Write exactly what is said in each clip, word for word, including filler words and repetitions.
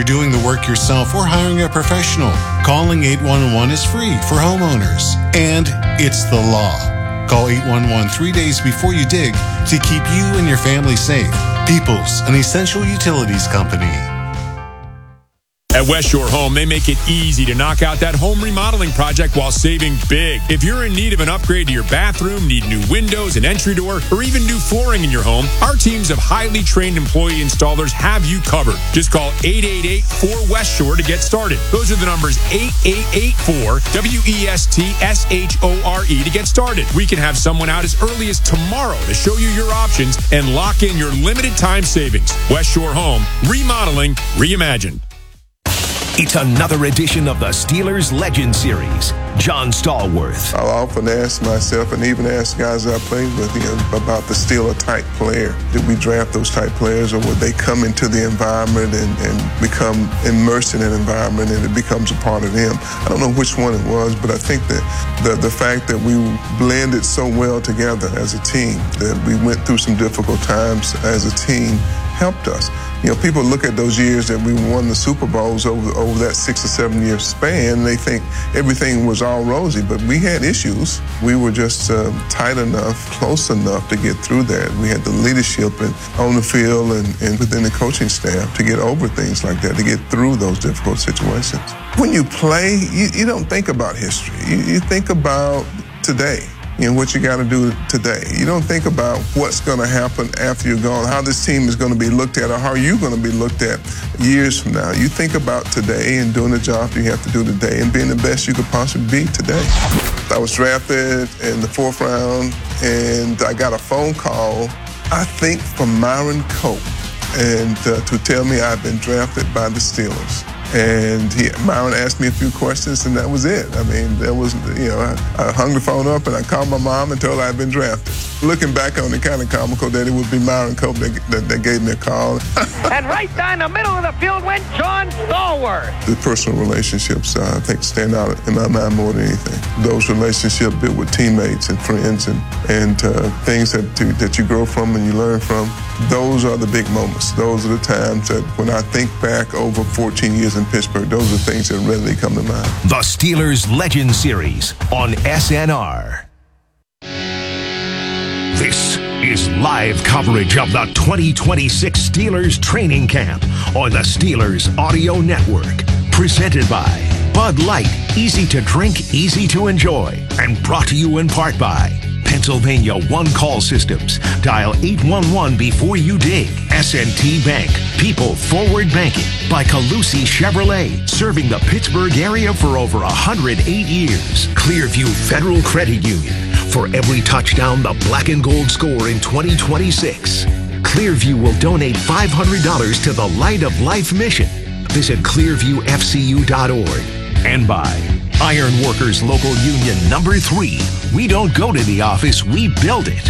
You're doing the work yourself or hiring a professional. Calling eight one one is free for homeowners, and it's the law. Call eight one one three days before you dig to keep you and your family safe. Peoples, an essential utilities company. At West Shore Home, they make it easy to knock out that home remodeling project while saving big. If you're in need of an upgrade to your bathroom, need new windows, an entry door, or even new flooring in your home, our teams of highly trained employee installers have you covered. Just call eight eight eight four West Shore to get started. Those are the numbers eight eight eight four W E S T S H O R E to get started. We can have someone out as early as tomorrow to show you your options and lock in your limited time savings. West Shore Home, remodeling, reimagined. It's another edition of the Steelers Legend Series. John Stallworth. I'll often ask myself, and even ask guys I played with, you know, about the Steeler type player. Did we draft those type players, or would they come into the environment and, and become immersed in an environment and it becomes a part of them? I don't know which one it was, but I think that the, the fact that we blended so well together as a team, that we went through some difficult times as a team, helped us. You know, people look at those years that we won the Super Bowls over over that six or seven year span, and they think everything was all rosy, but we had issues. We were just uh, tight enough, close enough to get through that. We had the leadership and, on the field and, and within the coaching staff to get over things like that, to get through those difficult situations. When you play, you, you don't think about history. You, you think about today. You know, what you got to do today. You don't think about what's going to happen after you're gone, how this team is going to be looked at, or how you're going to be looked at years from now. You think about today and doing the job you have to do today and being the best you could possibly be today. I was drafted in the fourth round, and I got a phone call, I think, from Myron Cope, and uh, to tell me I'd been drafted by the Steelers. And he, Myron asked me a few questions, and that was it. I mean, that was, you know, I, I hung the phone up and I called my mom and told her I'd been drafted. Looking back on it, kind of comical that it would be Myron Cope that, that, that gave me a call. And right down the middle of the field went John Stallworth. The personal relationships, uh, I think, stand out in my mind more than anything. Those relationships built with teammates and friends and, and uh, things that, to, that you grow from and you learn from, those are the big moments. Those are the times that when I think back over fourteen years in Pittsburgh, those are things that readily come to mind. The Steelers Legend Series on S N R. This is live coverage of the twenty twenty-six Steelers training camp on the Steelers Audio Network. Presented by Bud Light, easy to drink, easy to enjoy. And brought to you in part by Pennsylvania One Call Systems. Dial eight one one before you dig. S N T Bank. People Forward Banking. By Calusi Chevrolet. Serving the Pittsburgh area for over one hundred eight years. Clearview Federal Credit Union. For every touchdown the black and gold score in twenty twenty-six. Clearview will donate five hundred dollars to the Light of Life mission. Visit clearview f c u dot org. And by Iron Workers Local Union Number three. We don't go to the office, we build it.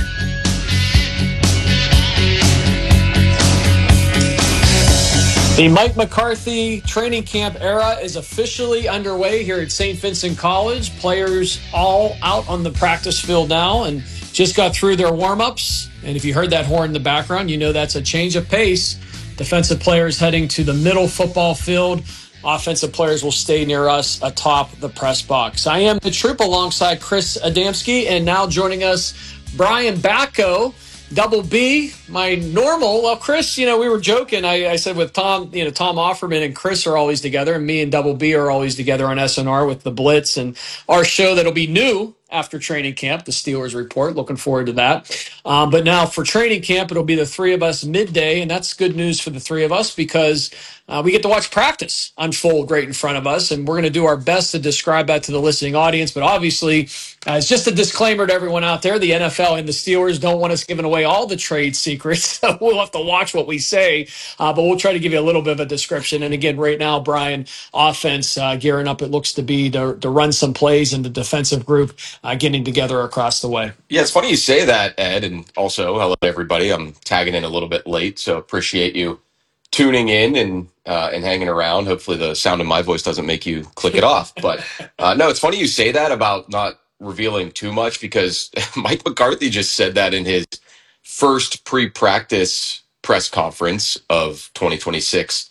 The Mike McCarthy training camp era is officially underway here at Saint Vincent College. Players all out on the practice field now and just got through their warm-ups. And if you heard that horn in the background, you know that's a change of pace. Defensive players heading to the middle football field. Offensive players will stay near us atop the press box. I am the troop alongside Chris Adamski, and now joining us, Brian Bacco, Double B, my normal. Well, Chris, you know, we were joking. I, I said with Tom, you know, Tom Offerman and Chris are always together, and me and Double B are always together on S N R with the Blitz and our show that'll be new after training camp, the Steelers Report. Looking forward to that. Um, but now for training camp, it'll be the three of us midday, and that's good news for the three of us because uh, we get to watch practice unfold right in front of us, and we're going to do our best to describe that to the listening audience. But obviously, uh, it's just a disclaimer to everyone out there, the N F L and the Steelers don't want us giving away all the trade secrets, so we'll have to watch what we say, uh, but we'll try to give you a little bit of a description. And again, right now, Brian, offense uh, gearing up, it looks to be to, to run some plays, and the defensive group uh, getting together across the way. Yeah, it's funny you say that, Ed, and also hello everybody. I'm tagging in a little bit late, so appreciate you tuning in and uh, and hanging around. Hopefully the sound of my voice doesn't make you click it off. But uh, no, it's funny you say that about not revealing too much because Mike McCarthy just said that in his first pre-practice press conference of twenty twenty-six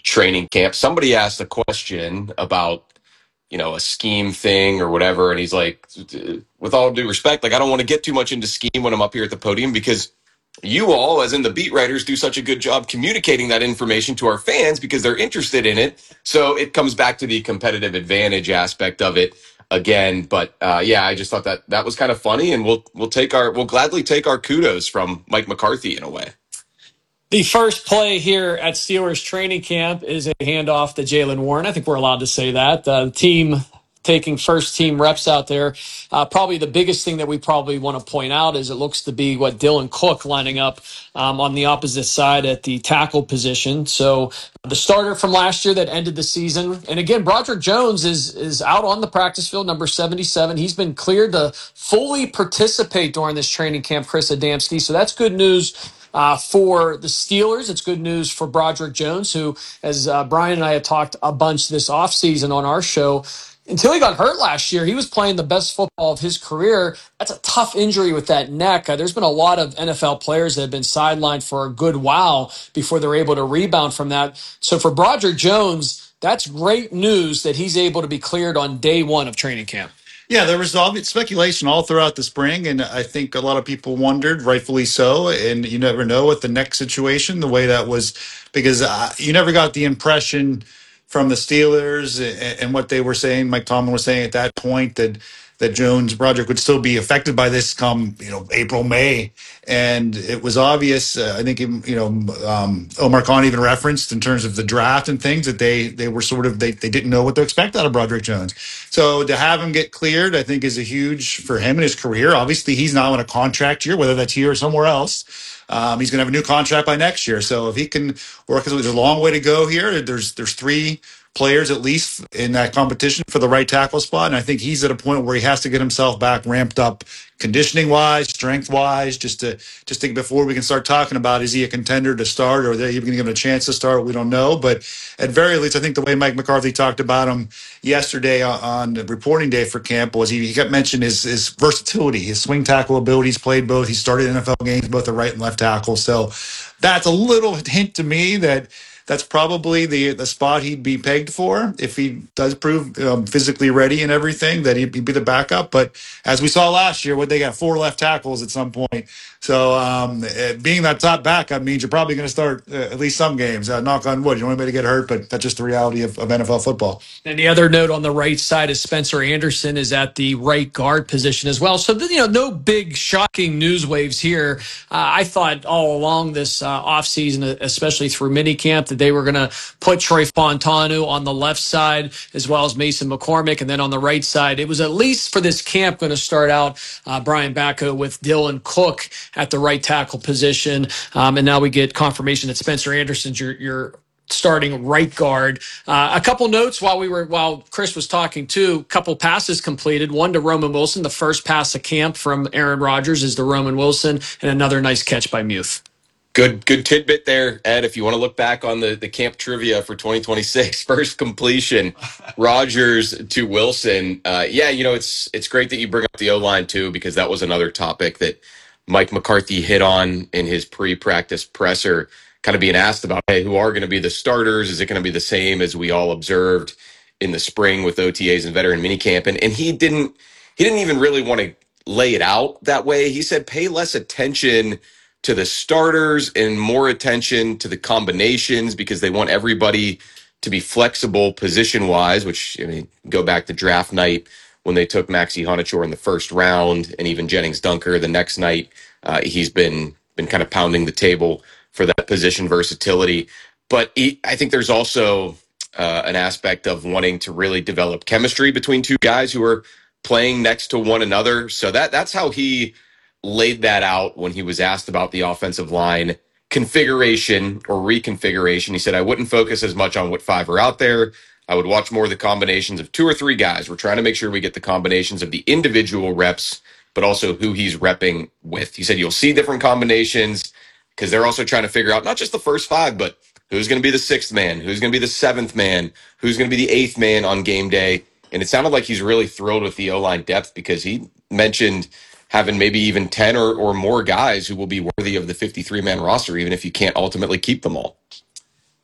training camp. Somebody asked a question about, you know, a scheme thing or whatever. And he's like, with all due respect, like, I don't want to get too much into scheme when I'm up here at the podium because you all, as in the beat writers, do such a good job communicating that information to our fans because they're interested in it. So it comes back to the competitive advantage aspect of it again. But uh, yeah, I just thought that that was kind of funny, and we'll we'll take our we'll gladly take our kudos from Mike McCarthy in a way. The first play here at Steelers training camp is a handoff to Jaylen Warren. I think we're allowed to say that. Uh, the team taking first team reps out there. Uh, probably the biggest thing that we probably want to point out is it looks to be what Dylan Cook lining up um, on the opposite side at the tackle position. So the starter from last year that ended the season. And again, Broderick Jones is is out on the practice field, number seventy-seven. He's been cleared to fully participate during this training camp, Chris Adamski. So that's good news Uh, for the Steelers. It's good news for Broderick Jones, who, as uh, Brian and I had talked a bunch this offseason on our show, until he got hurt last year, he was playing the best football of his career. That's a tough injury with that neck. Uh, there's been a lot of N F L players that have been sidelined for a good while before they're able to rebound from that. So for Broderick Jones, that's great news that he's able to be cleared on day one of training camp. Yeah, there was obvious speculation all throughout the spring, and I think a lot of people wondered, rightfully so. And you never know with the neck situation, the way that was, because uh, you never got the impression from the Steelers and, and what they were saying. Mike Tomlin was saying at that point that that Jones Broderick would still be affected by this come you know April, May, and it was obvious. Uh, I think you know um, Omar Khan even referenced in terms of the draft and things that they they were sort of they they didn't know what to expect out of Broderick Jones. So to have him get cleared, I think, is a huge for him in his career. Obviously, he's now in a contract year, whether that's here or somewhere else. Um, he's going to have a new contract by next year. So if he can work, there's a long way to go here. There's there's three players at least in that competition for the right tackle spot, and I think he's at a point where he has to get himself back ramped up, conditioning wise, strength wise, just to just think before we can start talking about is he a contender to start or are they even going to give him a chance to start? We don't know, but at very least, I think the way Mike McCarthy talked about him yesterday on the reporting day for camp was he, he kept mentioning his, his versatility, his swing tackle abilities, played both. He started N F L games, both the right and left tackle. So that's a little hint to me that that's probably the the spot he'd be pegged for if he does prove um, physically ready and everything, that he'd be the backup. But as we saw last year, what they got four left tackles at some point. So um, being that top backup means you're probably going to start uh, at least some games. Uh, knock on wood. You don't want anybody to get hurt, but that's just the reality of, of N F L football. And the other note on the right side is Spencer Anderson is at the right guard position as well. So, you know, no big shocking news waves here. Uh, I thought all along this uh, offseason, especially through minicamp, that they were going to put Troy Fontanu on the left side as well as Mason McCormick. And then on the right side, it was at least for this camp going to start out uh, Brian Bacco with Dylan Cook at the right tackle position. Um, and now we get confirmation that Spencer Anderson's your, your starting right guard. Uh, a couple notes while we were while Chris was talking too. A couple passes completed. One to Roman Wilson. The first pass of camp from Aaron Rodgers is to Roman Wilson, and another nice catch by Muth. Good, good tidbit there, Ed. If you want to look back on the, the camp trivia for twenty twenty-six, first completion, Rodgers to Wilson. Uh, yeah, you know, it's it's great that you bring up the O-line too, because that was another topic that Mike McCarthy hit on in his pre-practice presser, kind of being asked about, hey, who are going to be the starters? Is it going to be the same as we all observed in the spring with O T As and veteran minicamp? And, and he didn't he didn't even really want to lay it out that way. He said, pay less attention to the starters and more attention to the combinations because they want everybody to be flexible position-wise, which, I mean, go back to draft night when they took Maxi Honachor in the first round and even Jennings Dunker the next night. Uh, he's been been kind of pounding the table for that position versatility. But he, I think there's also uh, an aspect of wanting to really develop chemistry between two guys who are playing next to one another. So that that's how he laid that out when he was asked about the offensive line configuration or reconfiguration. He said, I wouldn't focus as much on what five are out there. I would watch more of the combinations of two or three guys. We're trying to make sure we get the combinations of the individual reps, but also who he's repping with. He said, you'll see different combinations because they're also trying to figure out not just the first five, but who's going to be the sixth man, who's going to be the seventh man, who's going to be the eighth man on game day. And it sounded like he's really thrilled with the O-line depth because he mentioned having maybe even ten or, or more guys who will be worthy of the fifty-three man roster, even if you can't ultimately keep them all.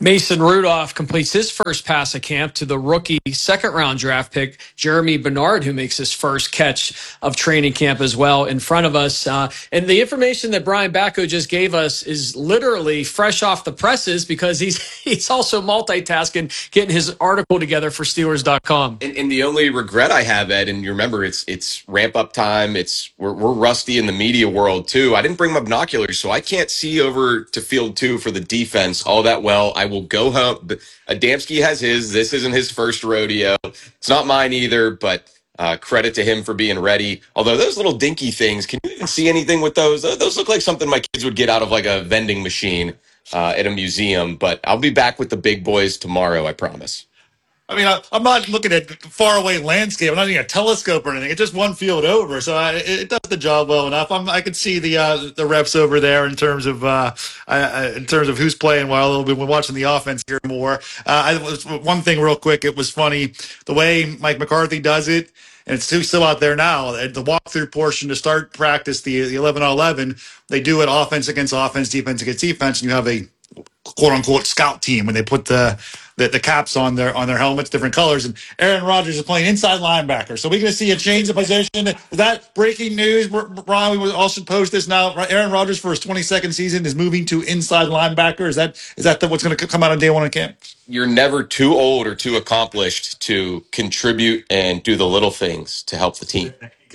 Mason Rudolph completes his first pass of camp to the rookie second round draft pick, Jeremy Bernard, who makes his first catch of training camp as well in front of us. Uh, and the information that Brian Bacco just gave us is literally fresh off the presses because he's he's also multitasking, getting his article together for Steelers dot com. And, and the only regret I have, Ed, and you remember it's it's ramp up time. It's we're, we're rusty in the media world too. I didn't bring my binoculars, so I can't see over to field two for the defense all that well. I will go home. Adamski has his. This isn't his first rodeo. It's not mine either, but uh, credit to him for being ready. Although those little dinky things, can you even see anything with those? Those look like something my kids would get out of like a vending machine uh, at a museum. But I'll be back with the big boys tomorrow, I promise. I mean, I, I'm not looking at faraway landscape. I'm not using a telescope or anything. It's just one field over, so I, it does the job well enough. I'm, I can see the uh, the reps over there in terms of uh, I, in terms of who's playing well. A little bit when watching the offense here more. Uh, I was one thing real quick. It was funny the way Mike McCarthy does it. And it's still out there now. The walkthrough portion to start practice, the, the eleven on eleven, they do it offense against offense, defense against defense, and you have a quote unquote scout team when they put the, the the caps on their on their helmets, different colors. And Aaron Rodgers is playing inside linebacker. So we're going to see a change of position. Is that breaking news, Brian? We all should post this now. Aaron Rodgers for his twenty-second season is moving to inside linebacker. Is that is that the, what's going to come out on day one of camp? You're never too old or too accomplished to contribute and do the little things to help the team.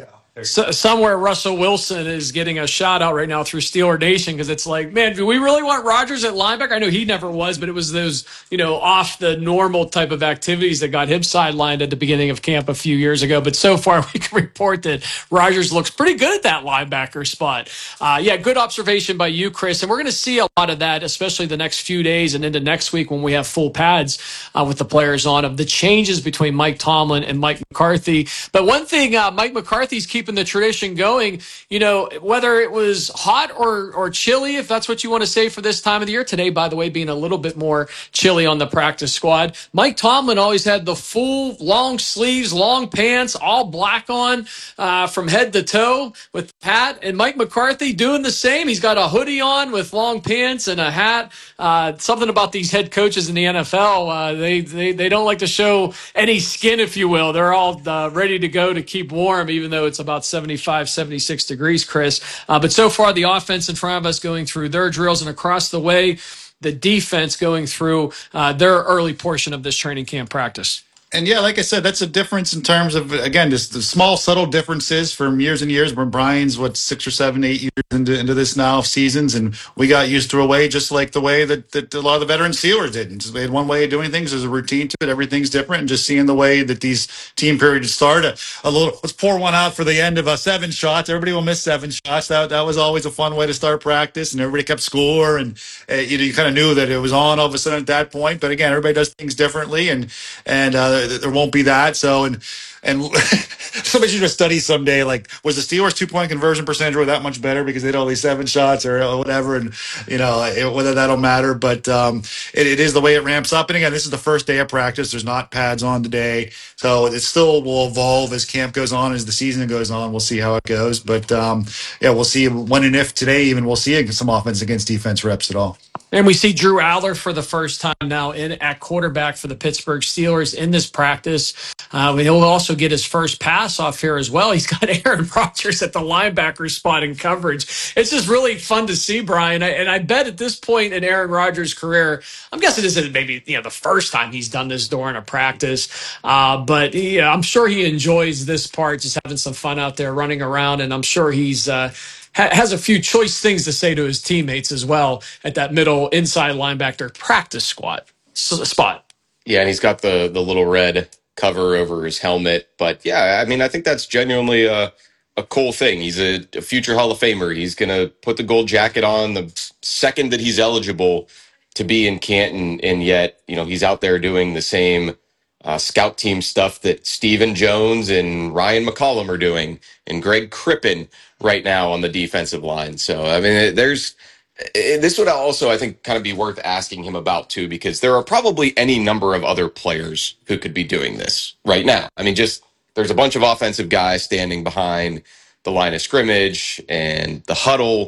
So, somewhere Russell Wilson is getting a shout out right now through Steeler Nation because it's like, man, do we really want Rodgers at linebacker? I know he never was, but it was those, you know, off the normal type of activities that got him sidelined at the beginning of camp a few years ago. But so far, we can report that Rodgers looks pretty good at that linebacker spot. Uh, yeah, good observation by you, Chris. And we're going to see a lot of that, especially the next few days and into next week when we have full pads uh, with the players on, of the changes between Mike Tomlin and Mike McCarthy. But one thing, uh, Mike McCarthy's keeping the tradition going, you know, whether it was hot or or chilly, if that's what you want to say for this time of the year. Today, by the way, being a little bit more chilly on the practice squad. Mike Tomlin always had the full long sleeves, long pants, all black on uh, from head to toe with the hat. And Mike McCarthy doing the same. He's got a hoodie on with long pants and a hat. Uh, something about these head coaches in the N F L, uh, they, they, they don't like to show any skin, if you will. They're all uh, ready to go to keep warm, even though it's about seventy-five, seventy-six degrees, Chris. Uh, but so far, the offense in front of us going through their drills, and across the way, the defense going through uh, their early portion of this training camp practice. And yeah, like I said, that's a difference in terms of, again, just the small, subtle differences from years and years. Where Brian's, what, six or seven, eight years into, into this now of seasons, and we got used to a way just like the way that, that a lot of the veteran Steelers did. And they had one way of doing things. There's a routine to it. Everything's different. And just seeing the way that these team periods start, a, a little, let's pour one out for the end of a seven shots. Everybody will miss seven shots. That that was always a fun way to start practice, and everybody kept score, and uh, you know, you kind of knew that it was on all of a sudden at that point. But again, everybody does things differently, and and uh, there won't be that. So, and and somebody should just study someday, like, was the Steelers two-point conversion percentage really that much better because they had all these seven shots or whatever, and, you know, it, whether that'll matter. But um, it, it is the way it ramps up. And, again, this is the first day of practice. There's not pads on today. So it still will evolve as camp goes on, as the season goes on. We'll see how it goes. But, um, yeah, we'll see when and if today even we'll see some offense against defense reps at all. And we see Drew Aller for the first time now in at quarterback for the Pittsburgh Steelers in this practice. Uh, he'll also get his first pass off here as well. He's got Aaron Rodgers at the linebacker spot in coverage. It's just really fun to see, Brian. And I bet at this point in Aaron Rodgers' career, I'm guessing this is maybe you know the first time he's done this during a practice. Uh, but yeah, I'm sure he enjoys this part, just having some fun out there running around. And I'm sure he's uh, has a few choice things to say to his teammates as well at that middle inside linebacker practice squad spot. Yeah, and he's got the the little red cover over his helmet. But yeah, I mean, I think that's genuinely a a cool thing. He's a, a future Hall of Famer. He's going to put the gold jacket on the second that he's eligible to be in Canton, and yet, you know, he's out there doing the same uh, scout team stuff that Stephen Jones and Ryan McCollum are doing, and Greg Crippen right now on the defensive line. So, I mean, there's this would also, I think, kind of be worth asking him about, too, because there are probably any number of other players who could be doing this right now. I mean, just there's a bunch of offensive guys standing behind the line of scrimmage and the huddle,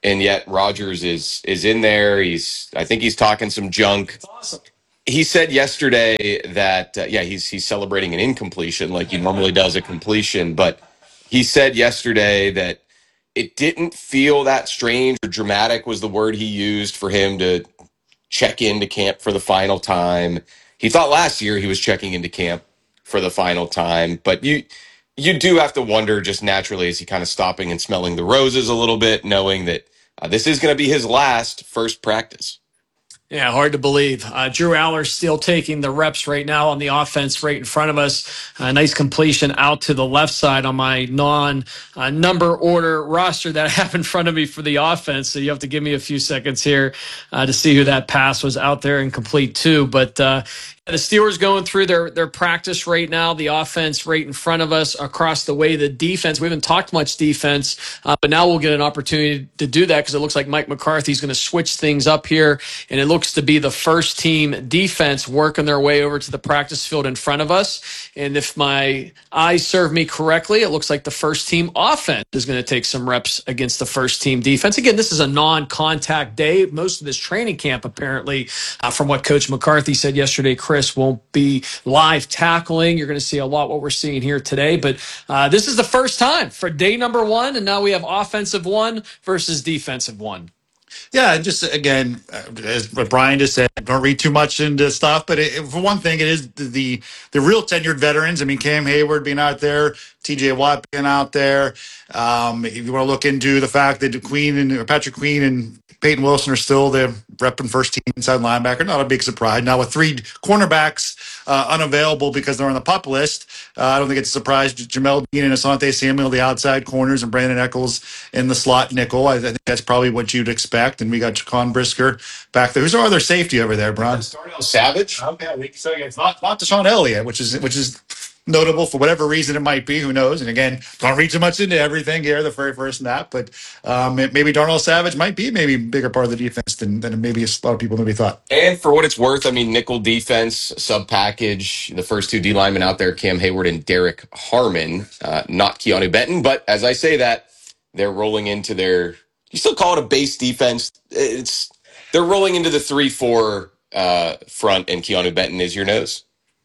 and yet Rodgers is is in there. He's I think he's talking some junk. That's awesome. He said yesterday that uh, yeah, he's he's celebrating an incompletion like he normally does a completion, but he said yesterday that it didn't feel that strange or dramatic was the word he used for him to check into camp for the final time. He thought last year he was checking into camp for the final time, but you you do have to wonder just naturally, is he kind of stopping and smelling the roses a little bit, knowing that uh, this is going to be his last first practice. Yeah, hard to believe. Uh, Drew Aller still taking the reps right now on the offense right in front of us. A nice completion out to the left side on my non-number uh, order roster that I have in front of me for the offense. So you have to give me a few seconds here uh, to see who that pass was out there and complete to. But uh, the Steelers going through their, their practice right now. The offense right in front of us across the way. The defense, we haven't talked much defense, uh, but now we'll get an opportunity to do that because it looks like Mike McCarthy's going to switch things up here. And it looks to be the first team defense working their way over to the practice field in front of us. And if my eyes serve me correctly, it looks like the first team offense is going to take some reps against the first team defense. Again, this is a non-contact day. Most of this training camp, apparently, uh, from what Coach McCarthy said yesterday, Chris, won't be live tackling. You're going to see a lot what we're seeing here today. But uh, this is the first time for day number one, and now we have offensive one versus defensive one. Yeah, and just again, as what Brian just said, don't read too much into stuff. But it, for one thing, it is the, the the real tenured veterans. I mean, Cam Hayward being out there, T J Watt being out there. Um, if you want to look into the fact that Queen and or Patrick Queen and Peyton Wilson are still the repping first team inside linebacker, not a big surprise. Now with three cornerbacks uh, unavailable because they're on the PUP list, uh, I don't think it's a surprise. Jamel Dean and Asante Samuel, the outside corners, and Brandon Eccles in the slot nickel. I, I think that's probably what you'd expect. And we got Jaquan Brisker back there. Who's our other safety over there, Bron? Darnell Savage. Okay, so it's not not Deshaun Elliott, which is which is notable for whatever reason it might be. Who knows? And again, don't read too much into everything here, the very first snap. But um, maybe Darnell Savage might be maybe a bigger part of the defense than, than maybe a lot of people maybe thought. And for what it's worth, I mean, nickel defense, sub package, the first two D linemen out there, Cam Hayward and Derek Harmon, uh, not Keanu Benton. But as I say that, they're rolling into their, you still call it a base defense. It's They're rolling into the three four uh, front, and Keanu Benton is your nose.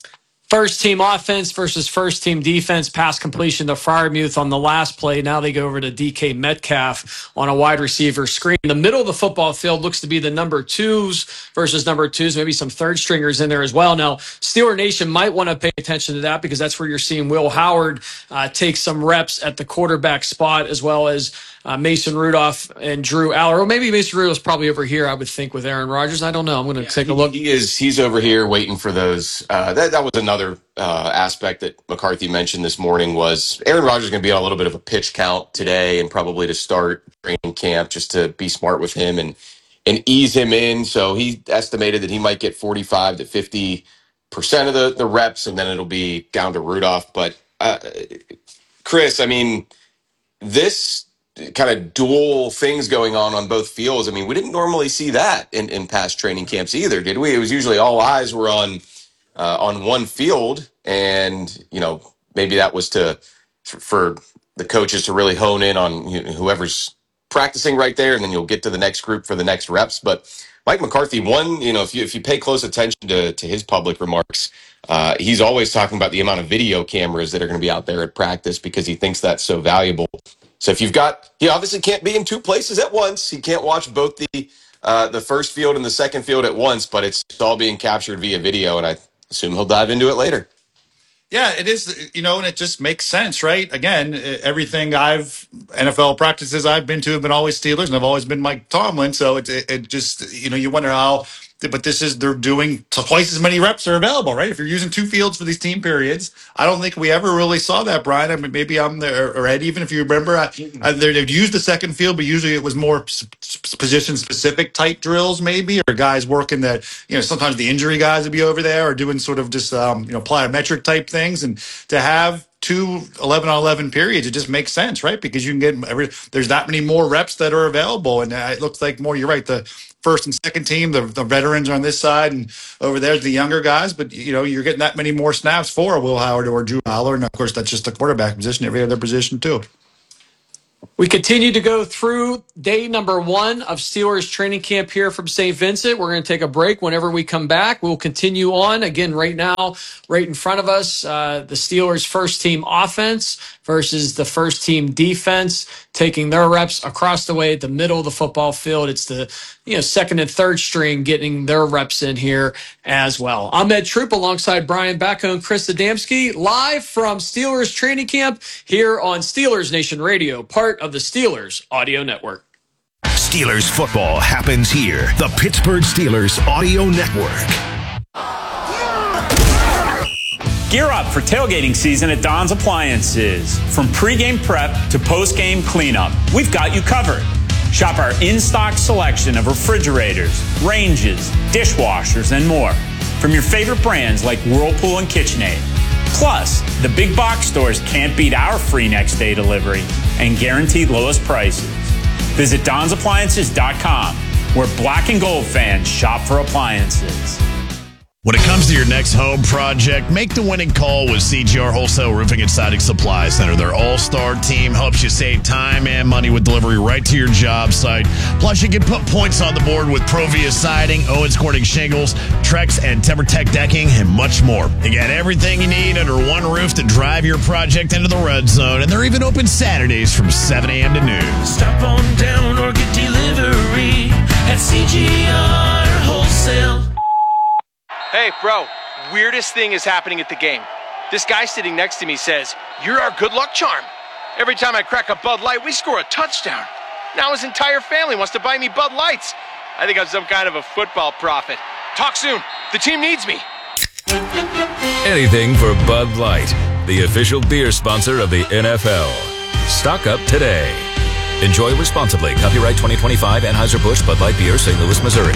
First team offense versus first team defense. Pass completion to Freiermuth on the last play. Now they go over to D K Metcalf on a wide receiver screen. The middle of the football field looks to be the number twos versus number twos, maybe some third stringers in there as well. Now, Steeler Nation might want to pay attention to that because that's where you're seeing Will Howard uh, take some reps at the quarterback spot, as well as uh, Mason Rudolph and Drew Aller. Or maybe Mason Rudolph's probably over here, I would think, with Aaron Rodgers. I don't know. I'm going to yeah, take a look. He is. He's over here waiting for those. Uh, that, that was another uh, aspect that McCarthy mentioned this morning was Aaron Rodgers is going to be on a little bit of a pitch count today and probably to start training camp just to be smart with him and and ease him in. So he estimated that he might get forty-five to fifty percent of the, the reps, and then it'll be down to Rudolph. But uh, Chris, I mean, this kind of dual things going on on both fields. I mean, we didn't normally see that in, in past training camps either, did we? It was usually all eyes were on uh, on one field, and you know maybe that was to for, for the coaches to really hone in on you know, whoever's practicing right there, and then you'll get to the next group for the next reps. But Mike McCarthy, one, you know, if you if you pay close attention to to his public remarks, uh, he's always talking about the amount of video cameras that are going to be out there at practice because he thinks that's so valuable. So if you've got, he obviously can't be in two places at once. He can't watch both the uh, the first field and the second field at once, but it's all being captured via video, and I assume he'll dive into it later. Yeah, it is, you know, and it just makes sense, right? Again, everything I've, N F L practices I've been to have been always Steelers, and I've always been Mike Tomlin. So it, it, it just, you know, you wonder how, but this is, they're doing twice as many reps are available, right? If you're using two fields for these team periods, I don't think we ever really saw that, Brian. I mean, maybe I'm there, or Ed, even if you remember, I, I, they'd used the second field, but usually it was more position specific type drills, maybe, or guys working that, you know, sometimes the injury guys would be over there or doing sort of just, um, you know, plyometric type things. And to have two eleven on eleven periods, it just makes sense, right? Because you can get every, there's that many more reps that are available. And it looks like more, you're right, the first and second team, the, the veterans are on this side, and over there's the younger guys. But, you know, you're getting that many more snaps for Will Howard or Drew Aller. And, of course, that's just the quarterback position, every other position, too. We continue to go through day number one of Steelers training camp here from Saint Vincent. We're going to take a break. Whenever we come back, we'll continue on. Again, right now, right in front of us, uh, the Steelers' first team offense versus the first team defense, taking their reps across the way at the middle of the football field. It's the you know second and third string getting their reps in here as well. I'm Ed Troop alongside Brian Bacco and Chris Adamski, live from Steelers training camp here on Steelers Nation Radio, part of the Steelers Audio Network. Steelers football happens here. The Pittsburgh Steelers Audio Network. Gear up for tailgating season at Don's Appliances. From pregame prep to postgame cleanup, we've got you covered. Shop our in-stock selection of refrigerators, ranges, dishwashers, and more from your favorite brands like Whirlpool and KitchenAid. Plus, the big box stores can't beat our free next day delivery and guaranteed lowest prices. Visit Dons Appliances dot com, where black and gold fans shop for appliances. When it comes to your next home project, make the winning call with C G R Wholesale Roofing and Siding Supply Center. Their all-star team helps you save time and money with delivery right to your job site. Plus, you can put points on the board with Provia Siding, Owens Corning Shingles, Trex, and TimberTech Decking, and much more. You got everything you need under one roof to drive your project into the red zone, and they're even open Saturdays from seven a.m. to noon. Stop on down or get delivery at C G R Wholesale. Hey, bro, weirdest thing is happening at the game. This guy sitting next to me says, "You're our good luck charm." Every time I crack a Bud Light, we score a touchdown. Now his entire family wants to buy me Bud Lights. I think I'm some kind of a football prophet. Talk soon. The team needs me. Anything for Bud Light, the official beer sponsor of the N F L. Stock up today. Enjoy responsibly. Copyright twenty twenty-five Anheuser-Busch Bud Light Beer, Saint Louis, Missouri.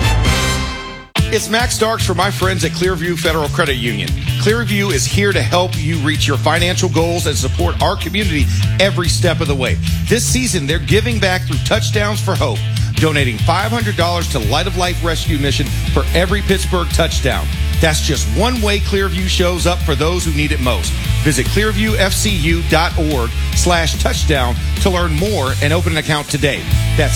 It's Max Starks for my friends at Clearview Federal Credit Union. Clearview is here to help you reach your financial goals and support our community every step of the way. This season, they're giving back through Touchdowns for Hope, donating five hundred dollars to Light of Life Rescue Mission for every Pittsburgh touchdown. That's just one way Clearview shows up for those who need it most. Visit clearviewfcu.org slash touchdown to learn more and open an account today. That's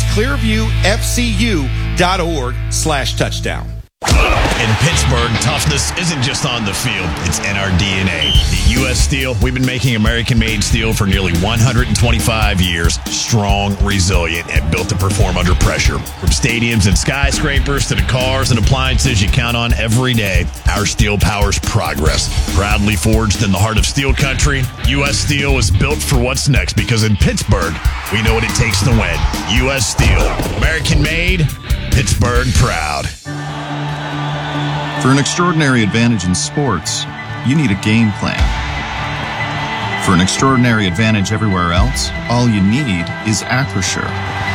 clearviewfcu.org slash touchdown. In Pittsburgh, toughness isn't just on the field, it's in our D N A. At U S Steel, we've been making American-made steel for nearly one hundred twenty-five years, strong, resilient, and built to perform under pressure. From stadiums and skyscrapers to the cars and appliances you count on every day, our steel powers progress. Proudly forged in the heart of steel country, U S Steel is built for what's next because in Pittsburgh, we know what it takes to win. U S Steel, American-made, Pittsburgh proud. For an extraordinary advantage in sports, you need a game plan. For an extraordinary advantage everywhere else, all you need is Acrisure.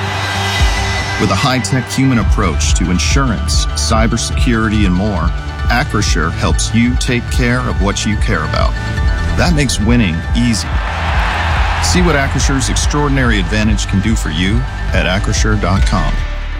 With a high-tech human approach to insurance, cybersecurity, and more, Acrisure helps you take care of what you care about. That makes winning easy. See what Acrisure's extraordinary advantage can do for you at acrisure dot com.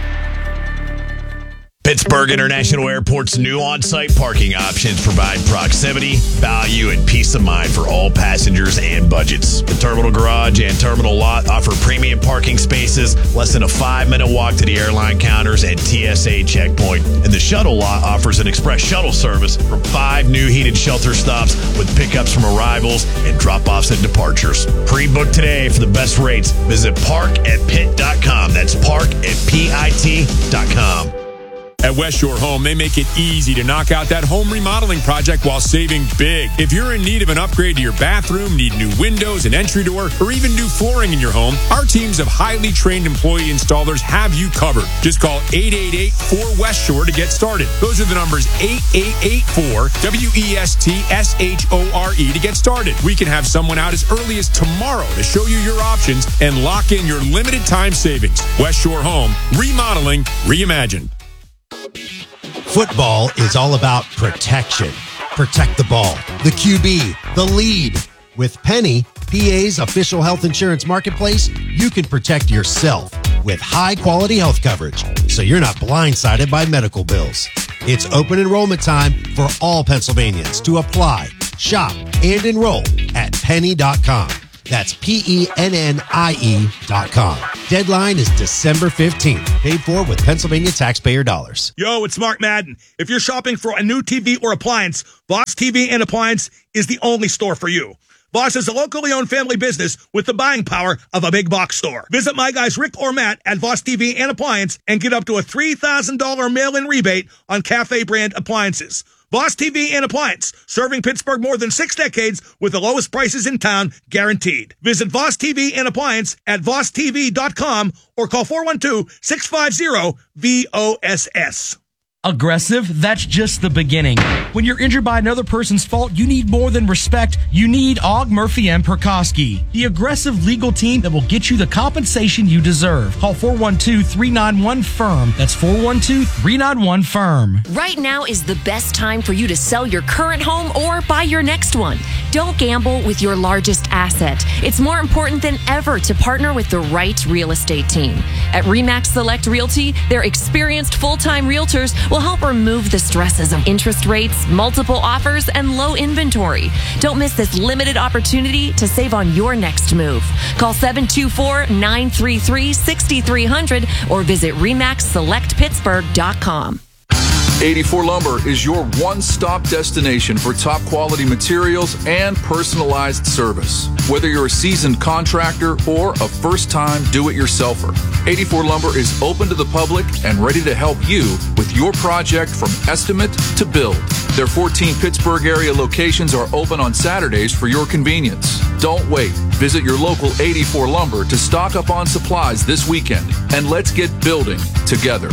Pittsburgh International Airport's new on-site parking options provide proximity, value, and peace of mind for all passengers and budgets. The Terminal Garage and Terminal Lot offer premium parking spaces, less than a five-minute walk to the airline counters and T S A checkpoint. And the Shuttle Lot offers an express shuttle service from five new heated shelter stops with pickups from arrivals and drop-offs and departures. Pre-book today for the best rates. Visit park at pitt dot com. That's park at pitt dot com. At West Shore Home, they make it easy to knock out that home remodeling project while saving big. If you're in need of an upgrade to your bathroom, need new windows, an entry door, or even new flooring in your home, our teams of highly trained employee installers have you covered. Just call eight eight eight, four, West Shore to get started. Those are the numbers eight eight eight, four, W E S T S H O R E to get started. We can have someone out as early as tomorrow to show you your options and lock in your limited time savings. West Shore Home, remodeling, reimagined. Football is all about protection. Protect the ball, the Q B, the lead. With Penny, P A's official health insurance marketplace, you can protect yourself with high-quality health coverage, so you're not blindsided by medical bills. It's open enrollment time for all Pennsylvanians to apply, shop, and enroll at penny dot com. That's P E N N I E dot com. Deadline is December fifteenth. Paid for with Pennsylvania taxpayer dollars. Yo, it's Mark Madden. If you're shopping for a new T V or appliance, Voss T V and Appliance is the only store for you. Voss is a locally owned family business with the buying power of a big box store. Visit my guys Rick or Matt at Voss T V and Appliance and get up to a three thousand dollars mail-in rebate on Cafe brand appliances. Voss T V and Appliance, serving Pittsburgh more than six decades with the lowest prices in town, guaranteed. Visit Voss T V and Appliance at voss t v dot com or call four one two, six five zero, V O S S. Aggressive? That's just the beginning. When you're injured by another person's fault, you need more than respect. You need Og, Murphy, and Perkoski, the aggressive legal team that will get you the compensation you deserve. Call four one two, three nine one, F I R M. That's four one two, three nine one, F I R M. Right now is the best time for you to sell your current home or buy your next one. Don't gamble with your largest asset. It's more important than ever to partner with the right real estate team. At RE/MAX Select Realty, their experienced full-time realtors will help remove the stresses of interest rates, multiple offers, and low inventory. Don't miss this limited opportunity to save on your next move. Call seven two four, nine three three, six three zero zero or visit remax select pittsburgh dot com. eighty-four Lumber is your one-stop destination for top-quality materials and personalized service. Whether you're a seasoned contractor or a first-time do-it-yourselfer, eighty-four Lumber is open to the public and ready to help you with your project from estimate to build. Their fourteen Pittsburgh area locations are open on Saturdays for your convenience. Don't wait. Visit your local eighty-four Lumber to stock up on supplies this weekend, and let's get building together.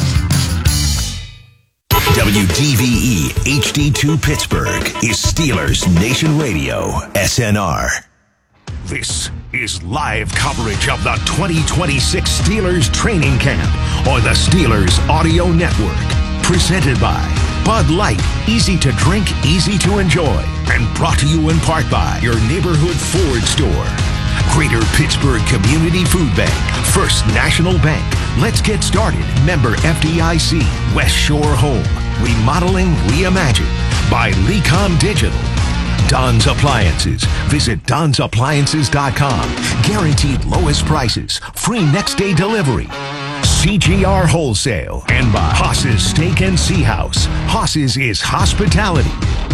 W D V E H D two Pittsburgh is Steelers Nation Radio, S N R. This is live coverage of the twenty twenty-six Steelers training camp on the Steelers Audio Network. Presented by Bud Light, easy to drink, easy to enjoy. And brought to you in part by your neighborhood Ford store. Greater Pittsburgh Community Food Bank, First National Bank. Let's get started. Member F D I C, West Shore Home. Remodeling Reimagined by Lecom Digital. Don's Appliances. Visit dons appliances dot com. Guaranteed lowest prices. Free next day delivery. C G R Wholesale. And by Haas's Steak and Sea House. Haas's is hospitality.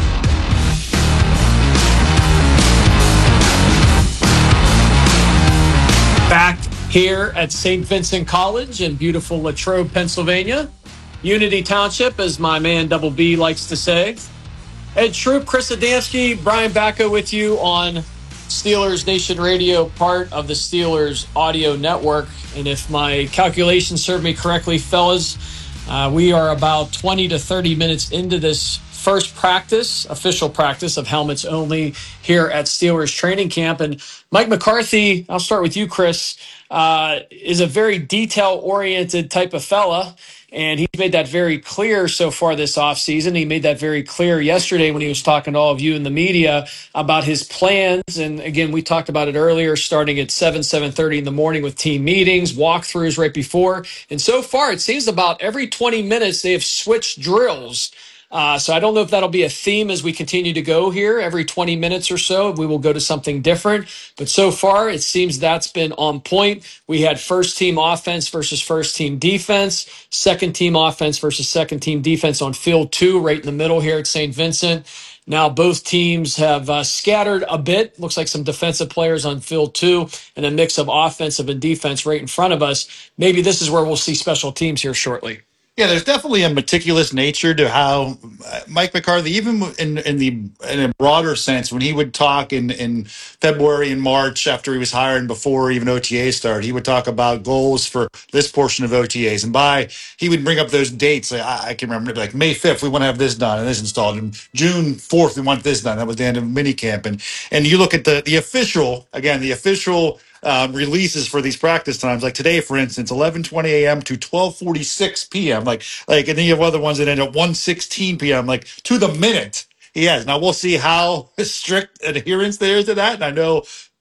Back here at Saint Vincent College in beautiful Latrobe, Pennsylvania. Unity Township, as my man Double B likes to say. Ed Troop, Chris Adamski, Brian Bacco with you on Steelers Nation Radio, part of the Steelers Audio Network. And if my calculations serve me correctly, fellas, uh, we are about twenty to thirty minutes into this first practice, official practice of helmets only here at Steelers training camp. And Mike McCarthy, I'll start with you, Chris, uh, is a very detail-oriented type of fella. And he's made that very clear so far this offseason. He made that very clear yesterday when he was talking to all of you in the media about his plans. And again, we talked about it earlier, starting at seven, seven thirty in the morning with team meetings, walkthroughs right before. And so far, it seems about every twenty minutes they have switched drills. Uh, so I don't know if that'll be a theme as we continue to go here. Every twenty minutes or so, we will go to something different. But so far, it seems that's been on point. We had first team offense versus first team defense, second team offense versus second team defense on field two, right in the middle here at Saint Vincent. Now both teams have uh, scattered a bit. Looks like some defensive players on field two and a mix of offensive and defense right in front of us. Maybe this is where we'll see special teams here shortly. Yeah, there's definitely a meticulous nature to how Mike McCarthy, even in in the in a broader sense, when he would talk in, in February and March after he was hired and before even O T As started, he would talk about goals for this portion of O T As. And by, he would bring up those dates. Like, I, I can remember, like May fifth, we want to have this done and this installed. And June fourth, we want this done. That was the end of minicamp. And, and you look at the, the official, again, the official Um, releases for these practice times, like today, for instance, eleven twenty a.m. to twelve forty-six p.m. Like, like, and then you have other ones that end at one sixteen p.m. Like to the minute. He has. Now we'll see how strict adherence there is to that. And I know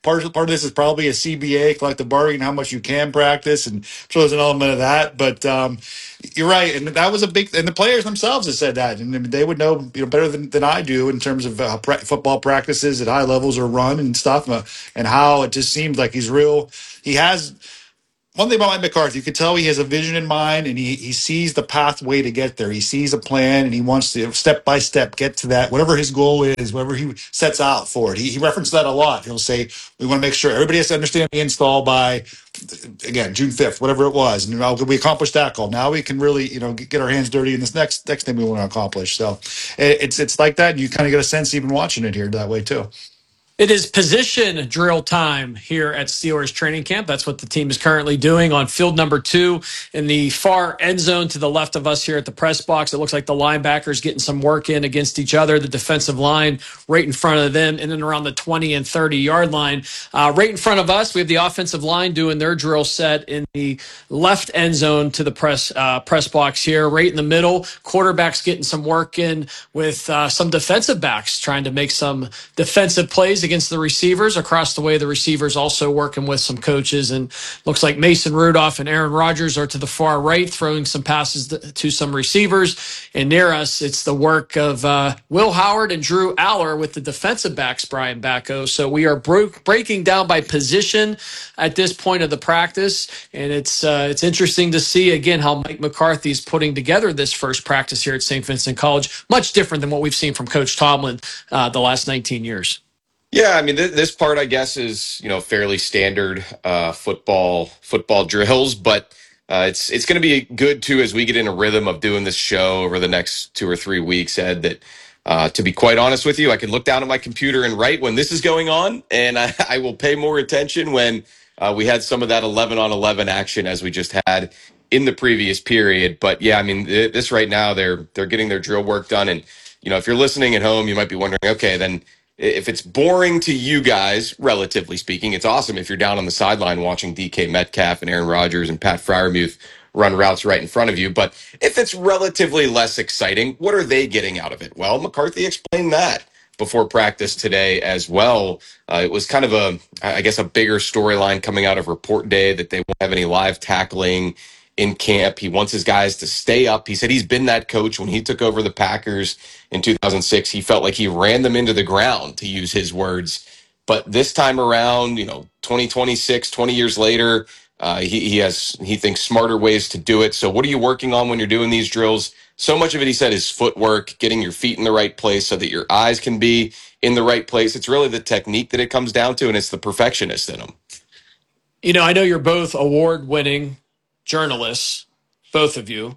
part of, part of this is probably a C B A, collective bargaining, how much you can practice, and I'm sure there's an element of that. But um, you're right, and that was a big. And the players themselves have said that, and they would know, you know better than, than I do in terms of uh, pra- football practices at high levels are run and stuff, uh, and how it just seems like he's real. He has. One thing about Mike McCarthy, you can tell he has a vision in mind, and he, he sees the pathway to get there. He sees a plan, and he wants to step by step get to that, whatever his goal is, whatever he sets out for it. He, he referenced that a lot. He'll say, we want to make sure everybody has to understand the install by, again, June fifth, whatever it was. And now we accomplished that goal. Now we can really, you know, get our hands dirty in this next next thing we want to accomplish. So it, it's it's like that, and you kind of get a sense even watching it here that way too. It is position drill time here at Steelers training camp. That's what the team is currently doing on field number two in the far end zone to the left of us here at the press box. It looks like the linebackers getting some work in against each other, the defensive line right in front of them, and then around the twenty and thirty yard line. Uh, right in front of us, we have the offensive line doing their drill set in the left end zone to the press uh, press box here. Right in the middle, quarterbacks getting some work in with uh, some defensive backs trying to make some defensive plays against the receivers. Across the way, the receivers also working with some coaches, and looks like Mason Rudolph and Aaron Rodgers are to the far right, throwing some passes to some receivers. And near us, it's the work of uh, Will Howard and Drew Aller with the defensive backs, Brian Bacco. So we are bro- breaking down by position at this point of the practice, and it's uh, it's interesting to see again how Mike McCarthy is putting together this first practice here at Saint Vincent College. Much different than what we've seen from Coach Tomlin uh, the last nineteen years. Yeah, I mean, th- this part, I guess, is, you know, fairly standard uh, football football drills, but uh, it's it's going to be good, too, as we get in a rhythm of doing this show over the next two or three weeks, Ed, that, uh, to be quite honest with you, I can look down at my computer and write when this is going on, and I, I will pay more attention when uh, we had some of that eleven on eleven action as we just had in the previous period. But, yeah, I mean, th- this right now, they're they're getting their drill work done, and, you know, if you're listening at home, you might be wondering, okay, then if it's boring to you guys, relatively speaking, it's awesome if you're down on the sideline watching D K Metcalf and Aaron Rodgers and Pat Freiermuth run routes right in front of you. But if it's relatively less exciting, what are they getting out of it? Well, McCarthy explained that before practice today as well. Uh, it was kind of a, I guess, a bigger storyline coming out of report day that they won't have any live tackling in camp. He wants his guys to stay up. He said he's been that coach when he took over the Packers in two thousand six. He felt like he ran them into the ground, to use his words. But this time around, you know, twenty twenty-six, twenty years later, uh, he, he has, he thinks smarter ways to do it. So what are you working on when you're doing these drills? So much of it, he said, is footwork, getting your feet in the right place so that your eyes can be in the right place. It's really the technique that it comes down to, and it's the perfectionist in them. You know, I know you're both award-winning journalists, both of you.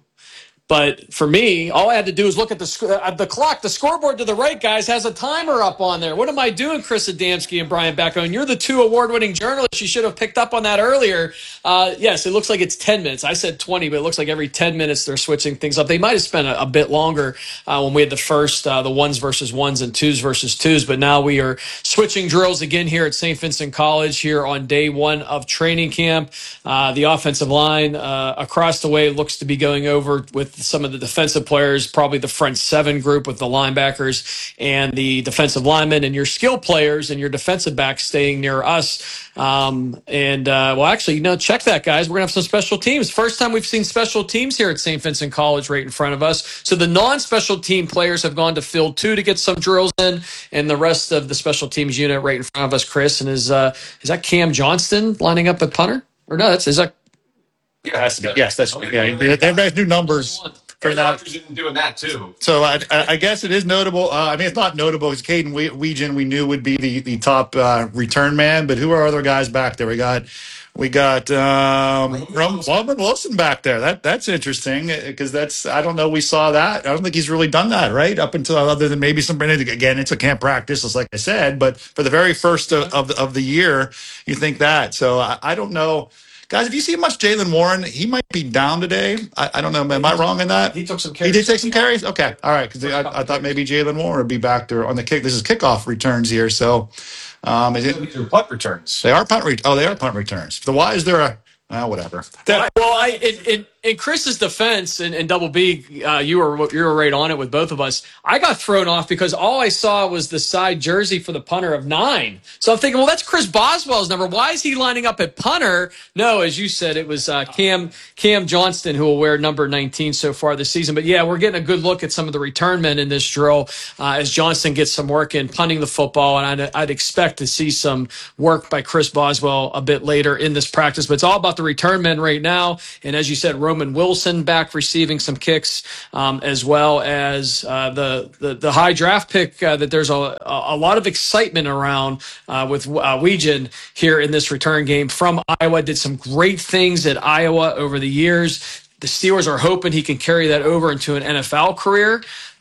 But for me, all I had to do was look at the sc- at the clock. The scoreboard to the right, guys, has a timer up on there. What am I doing, Chris Adamski and Brian Bacco? And you're the two award-winning journalists. You should have picked up on that earlier. Uh, yes, it looks like it's ten minutes. I said twenty, but it looks like every ten minutes they're switching things up. They might have spent a, a bit longer uh, when we had the first, uh, the ones versus ones and twos versus twos. But now we are switching drills again here at Saint Vincent College here on day one of training camp. Uh, the offensive line uh, across the way looks to be going over with some of the defensive players, probably the front seven group with the linebackers and the defensive linemen, and your skill players and your defensive backs staying near us. Um, and, uh, well, actually, you know, check that, guys. We're going to have some special teams. First time we've seen special teams here at Saint Vincent College right in front of us. So the non-special team players have gone to field two to get some drills in, and the rest of the special teams unit right in front of us, Chris. And is, uh, is that Cam Johnston lining up at punter? Or no, that's, is that? Yeah, has to be. Yes, that's okay. Yeah. They have new numbers for that. Doing that too. So I, I guess it is notable. Uh, I mean, it's not notable because Caden Weegen we knew would be the, the top uh, return man, but who are other guys back there? We got we got um, Roman Wilson back there. That that's interesting because that's I don't know. We saw that. I don't think he's really done that right up until other than maybe some again. It's a camp practice, just like I said. But for the very first of of the, of the year, you think that. So I, I don't know. Guys, if you see much Jaylen Warren, he might be down today. I, I don't know. Am I wrong in that? He took some carries. He did take some carries? Okay. All right. Because I, I thought maybe Jaylen Warren would be back there on the kick. This is kickoff returns here. So, um, is it, these are punt returns. They are punt returns. Oh, they are punt returns. The why is there a, uh, whatever. Well, I, it, it, in Chris's defense, and, and Double B, uh, you were you were right on it with both of us. I got thrown off because all I saw was the side jersey for the punter of nine. So I'm thinking, well, that's Chris Boswell's number. Why is he lining up at punter? No, as you said, it was uh, Cam Cam Johnston who will wear number nineteen so far this season. But yeah, we're getting a good look at some of the return men in this drill uh, as Johnston gets some work in punting the football, and I'd, I'd expect to see some work by Chris Boswell a bit later in this practice. But it's all about the return men right now, and as you said, Roman Wilson back receiving some kicks, um, as well as uh, the, the the high draft pick uh, that there's a a lot of excitement around uh, with uh, Weegan here in this return game from Iowa. Did some great things at Iowa over the years. The Steelers are hoping he can carry that over into an N F L career.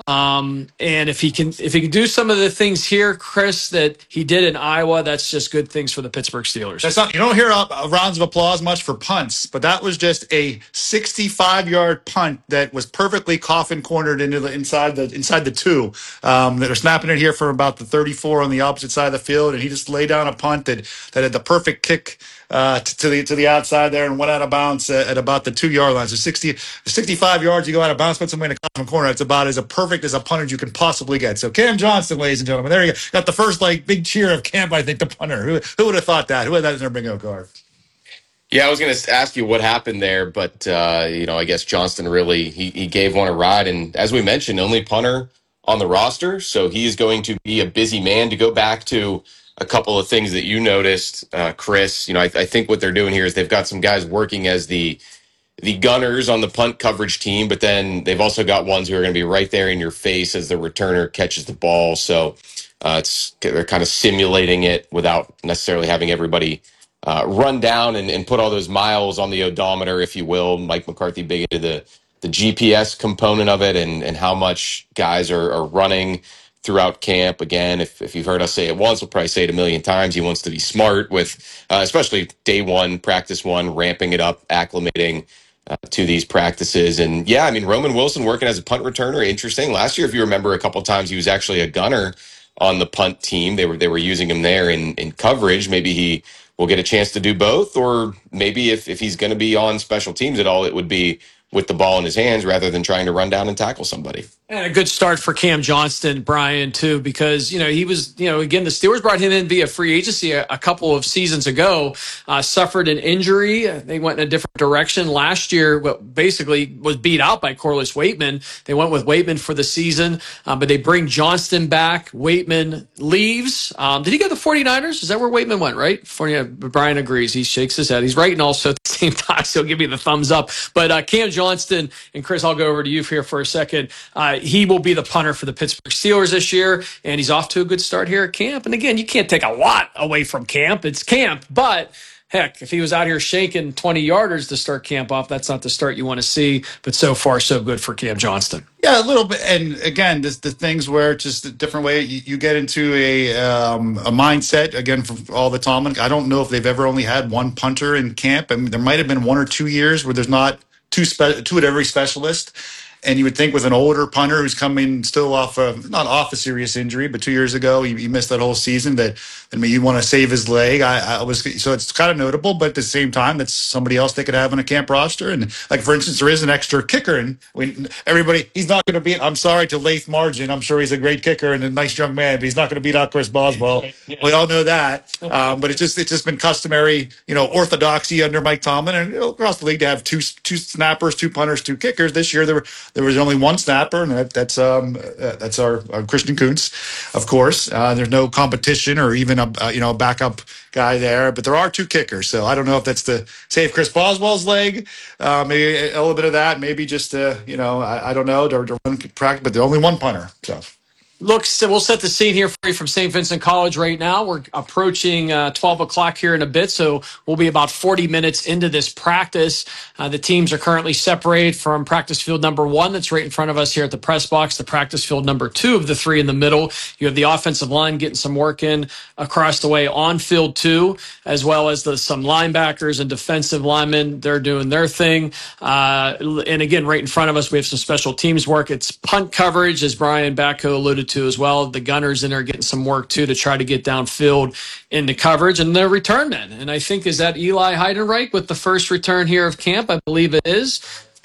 Um, and if he can, if he can do some of the things here, Chris, that he did in Iowa, that's just good things for the Pittsburgh Steelers. That's not, you don't hear uh, rounds of applause much for punts, but that was just a sixty-five yard punt that was perfectly coffin cornered into the inside the inside the two. Um, they're snapping it here from about the thirty-four on the opposite side of the field, and he just laid down a punt that that had the perfect kick uh, to, to the to the outside there and went out of bounds at, at about the two yard line. So sixty, sixty-five yards, you go out of bounds, put somebody in a coffin corner. It's about as a perfect as a punter you can possibly get. So Cam Johnston, ladies and gentlemen, there you go. Got the first like big cheer of camp. I think the punter. Who who would have thought that? Who had that in their bingo card? Yeah, I was going to ask you what happened there, but uh, you know, I guess Johnston really he, he gave one a ride, and as we mentioned, only punter on the roster, so he is going to be a busy man. To go back to a couple of things that you noticed, uh, Chris, you know, I, I think what they're doing here is they've got some guys working as the the gunners on the punt coverage team, but then they've also got ones who are going to be right there in your face as the returner catches the ball. So uh, it's they're kind of simulating it without necessarily having everybody uh, run down and, and put all those miles on the odometer, if you will. Mike McCarthy big into the the G P S component of it and and how much guys are, are running throughout camp. Again, if, if you've heard us say it once, we'll probably say it a million times. He wants to be smart with, uh, especially day one, practice one, ramping it up, acclimating uh, to these practices. And yeah, I mean, Roman Wilson working as a punt returner, interesting. Last year, if you remember, a couple of times he was actually a gunner on the punt team. They were they were using him there in, in coverage. Maybe he will get a chance to do both, or maybe if, if he's going to be on special teams at all, it would be with the ball in his hands rather than trying to run down and tackle somebody. And a good start for Cam Johnston, Brian, too, because, you know, he was, you know, again, the Steelers brought him in via free agency a, a couple of seasons ago, uh, suffered an injury. They went in a different direction last year, but basically was beat out by Corliss Waitman. They went with Waitman for the season, uh, but they bring Johnston back. Waitman leaves. Um, did he go to the 49ers? Is that where Waitman went, right? For, yeah, Brian agrees. He shakes his head. He's right, and also at the same time, so he'll give me the thumbs up. But uh, Cam Johnston, and Chris, I'll go over to you here for a second. Uh, he will be the punter for the Pittsburgh Steelers this year, and he's off to a good start here at camp. And again, you can't take a lot away from camp. It's camp, but heck, if he was out here shaking twenty yarders to start camp off, that's not the start you want to see. But so far, so good for Cam Johnston. Yeah, a little bit. And again, this, the things where it's just a different way you, you get into a um, a mindset, again, from all the Tomlin. I don't know if they've ever only had one punter in camp. I mean, there might have been one or two years where there's not two, spe- two at every specialist. And you would think with an older punter who's coming still off of, not off a serious injury, but two years ago, he, he missed that whole season, that, I mean, you want to save his leg. I, I was, so it's kind of notable, but at the same time, that's somebody else they could have on a camp roster. And like, for instance, there is an extra kicker, and we, everybody, he's not going to beat, I'm sorry to Laith Margin. I'm sure he's a great kicker and a nice young man, but he's not going to beat out Chris Boswell. Yeah. We all know that. Um, but it's just, it's just been customary, you know, orthodoxy under Mike Tomlin and, you know, across the league to have two, two snappers, two punters, two kickers. This year, there were, There was only one snapper, and that, that's um, uh, that's our, our Christian Kuntz, of course. Uh, there's no competition or even a uh, you know backup guy there, but there are two kickers. So I don't know if that's to save Chris Boswell's leg, uh, maybe a little bit of that, maybe just to, you know I, I don't know to, to run practice, but there's only one punter. So. Look, so we'll set the scene here for you from Saint Vincent College right now. We're approaching uh, twelve o'clock here in a bit, so we'll be about forty minutes into this practice. Uh, the teams are currently separated from practice field number one that's right in front of us here at the press box, to practice field number two of the three in the middle. You have the offensive line getting some work in across the way on field two, as well as the, some linebackers and defensive linemen. They're doing their thing. Uh, and again, right in front of us, we have some special teams work. It's punt coverage, as Brian Batko alluded to as well. The gunners in there getting some work too to try to get downfield into coverage, and the return men. And I think, is that Eli Heidenreich with the first return here of camp? I believe it is.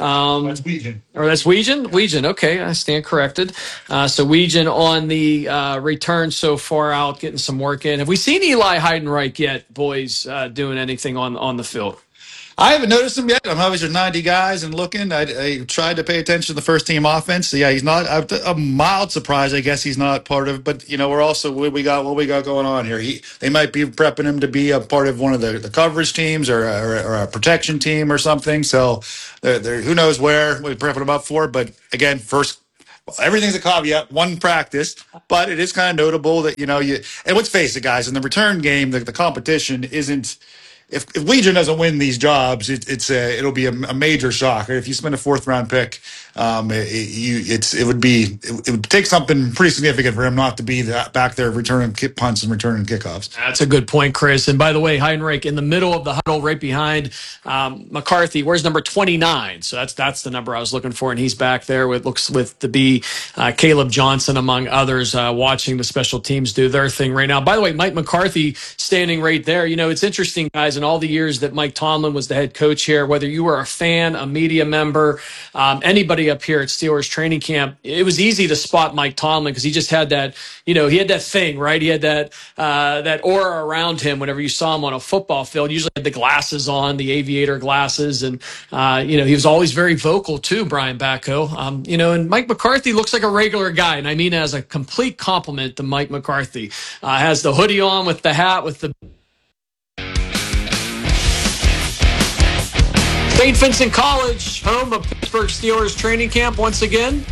Um, That's Weegan. Or that's Weegan? Weegan, okay, I stand corrected. Uh, so Weegan on the uh, return so far out, getting some work in. Have we seen Eli Heidenreich yet, boys, uh, doing anything on, on the field? I haven't noticed him yet. I'm always with ninety guys and looking. I, I tried to pay attention to the first team offense. So yeah, he's not. I'm a mild surprise, I guess he's not part of. But you know, we're also what we got. What we got going on here. He they might be prepping him to be a part of one of the, the coverage teams or, or, or a protection team or something. So they're, they're, who knows where we're prepping him up for. But again, first. Everything's a caveat, one practice, but it is kind of notable that, you know, you, and let's face it, guys, in the return game, the, the competition isn't, if, if Legion doesn't win these jobs, it, it's a, it'll be a, a major shock. If you spend a fourth round pick, um, it, it, you, it's, it would be, it, it would take something pretty significant for him not to be that back there returning kick punts and returning kickoffs. That's a good point, Chris. And by the way, Heinrich in the middle of the huddle, right behind um, McCarthy. Where's number twenty-nine? So that's that's the number I was looking for, and he's back there with looks with to be uh, Caleb Johnson among others, uh, watching the special teams do their thing right now. By the way, Mike McCarthy standing right there. You know, it's interesting, guys. In all the years that Mike Tomlin was the head coach here, whether you were a fan, a media member, um, anybody up here at Steelers training camp, it was easy to spot Mike Tomlin because he just had that. You know, he had that thing, right? He had that uh, that aura around him whenever you saw him on a football field. Usually had the glasses on, the aviator glasses. And, uh, you know, he was always very vocal too, Brian Bacco. Um, you know, and Mike McCarthy looks like a regular guy. And I mean as a complete compliment to Mike McCarthy. Uh, has the hoodie on with the hat, with the Saint Vincent College, home of Pittsburgh Steelers training camp once again.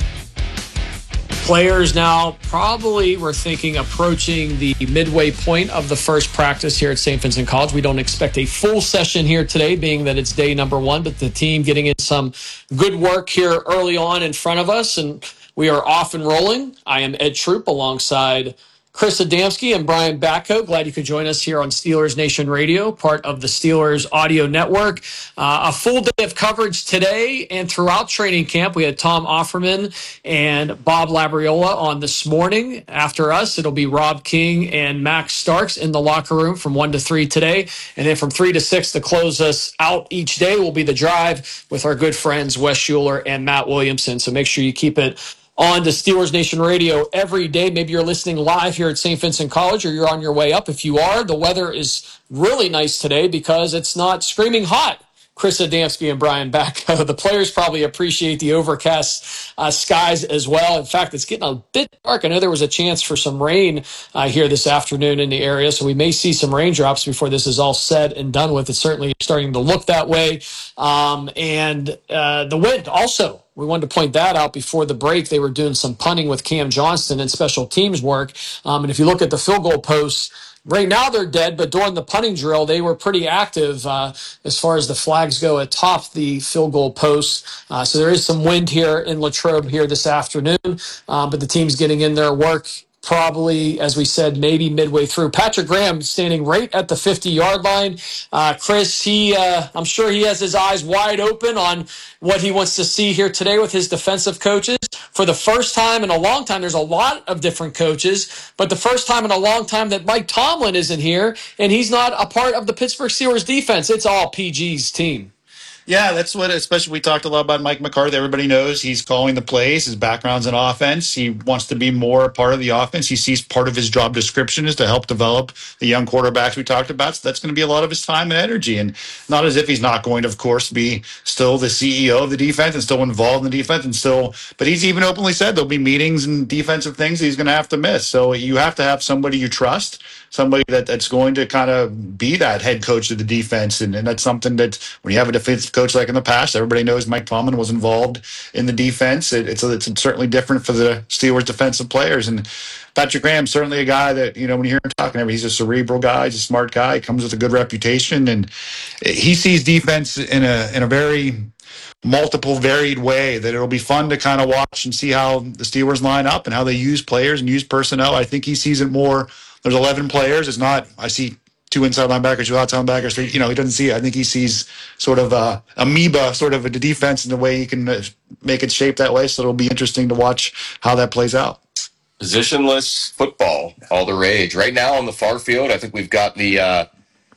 Players now probably, we're thinking, approaching the midway point of the first practice here at Saint Vincent College. We don't expect a full session here today, being that it's day number one, but the team getting in some good work here early on in front of us, and we are off and rolling. I am Ed Troop alongside Chris Adamski and Brian Bacco. Glad you could join us here on Steelers Nation Radio, part of the Steelers Audio Network. Uh, a full day of coverage today and throughout training camp. We had Tom Offerman and Bob Labriola on this morning. After us, it'll be Rob King and Max Starks in the locker room from one to three today. And then from three to six to close us out each day will be the drive with our good friends Wes Schuler and Matt Williamson. So make sure you keep it on to Steelers Nation Radio every day. Maybe you're listening live here at Saint Vincent College or you're on your way up. If you are, the weather is really nice today because it's not screaming hot. Chris Adamski and Brian Bacco. The players probably appreciate the overcast uh, skies as well. In fact, it's getting a bit dark. I know there was a chance for some rain uh, here this afternoon in the area, so we may see some raindrops before this is all said and done with. It's certainly starting to look that way. Um, and uh, the wind also. We wanted to point that out before the break. They were doing some punting with Cam Johnston and special teams work. Um, and if you look at the field goal posts, right now they're dead, but during the punting drill, they were pretty active uh, as far as the flags go atop the field goal posts. Uh, so there is some wind here in Latrobe here this afternoon, uh, but the team's getting in their work. Probably, as we said, maybe midway through. Patrick Graham standing right at the fifty-yard line. Uh, Chris, he, uh, I'm sure he has his eyes wide open on what he wants to see here today with his defensive coaches. For the first time in a long time, there's a lot of different coaches, but the first time in a long time that Mike Tomlin isn't here, and he's not a part of the Pittsburgh Steelers defense. It's all P G's team. Yeah, that's what, especially we talked a lot about Mike McCarthy. Everybody knows he's calling the plays. His background's in offense. He wants to be more a part of the offense. He sees part of his job description is to help develop the young quarterbacks we talked about. So that's going to be a lot of his time and energy. And not as if he's not going to, of course, be still the C E O of the defense and still involved in the defense and still, but he's even openly said there'll be meetings and defensive things he's going to have to miss. So you have to have somebody you trust, somebody that, that's going to kind of be that head coach of the defense. And, and that's something that when you have a defensive coach like in the past, everybody knows Mike Tomlin was involved in the defense. It, it's, it's certainly different for the Steelers defensive players. And Patrick Graham's certainly a guy that, you know, when you hear him talking, he's a cerebral guy, he's a smart guy, he comes with a good reputation, and he sees defense in a in a very multiple, varied way that it'll be fun to kind of watch and see how the Steelers line up and how they use players and use personnel. I think he sees it more. There's eleven players. It's not, I see two inside linebackers, two outside linebackers. You know, he doesn't see it. I think he sees sort of a amoeba, sort of a defense in the way he can make it shape that way. So it'll be interesting to watch how that plays out. Positionless football, all the rage. Right now on the far field, I think we've got the uh,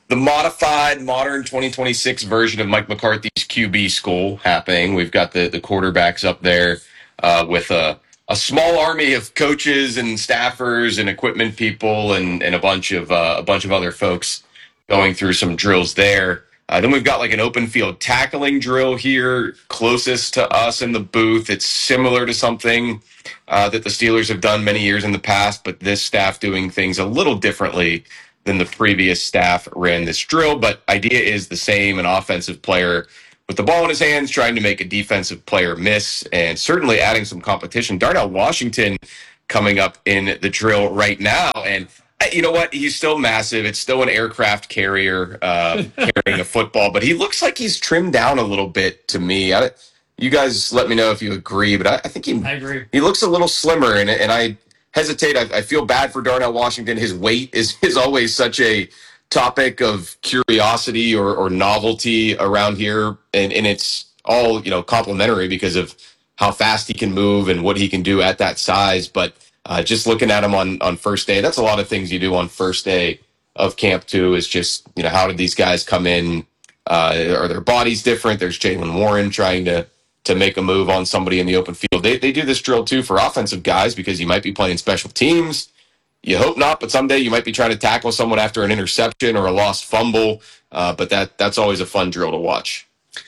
the modified, modern twenty twenty-six version of Mike McCarthy's Q B school happening. We've got the, the quarterbacks up there uh, with a, a small army of coaches and staffers and equipment people and, and a bunch of uh, a bunch of other folks going through some drills there. Uh, then we've got like an open field tackling drill here closest to us in the booth. It's similar to something uh, that the Steelers have done many years in the past, but this staff doing things a little differently than the previous staff ran this drill. But idea is the same, an offensive player with the ball in his hands trying to make a defensive player miss, and certainly adding some competition. Darnell Washington coming up in the drill right now, and you know what? He's still massive. It's still an aircraft carrier uh, carrying a football, but he looks like he's trimmed down a little bit to me. I, you guys let me know if you agree, but I, I think he I agree. he looks a little slimmer, and, and I hesitate. I, I feel bad for Darnell Washington. His weight is, is always such a topic of curiosity or, or novelty around here, and, and it's all, you know, complimentary because of how fast he can move and what he can do at that size, but Uh, just looking at him on, on first day, that's a lot of things you do on first day of camp too, is just, you know, how did these guys come in? Uh, are their bodies different? There's Jaylen Warren trying to to make a move on somebody in the open field. They they do this drill too for offensive guys because you might be playing special teams. You hope not, but someday you might be trying to tackle someone after an interception or a lost fumble. Uh, but that that's always a fun drill to watch.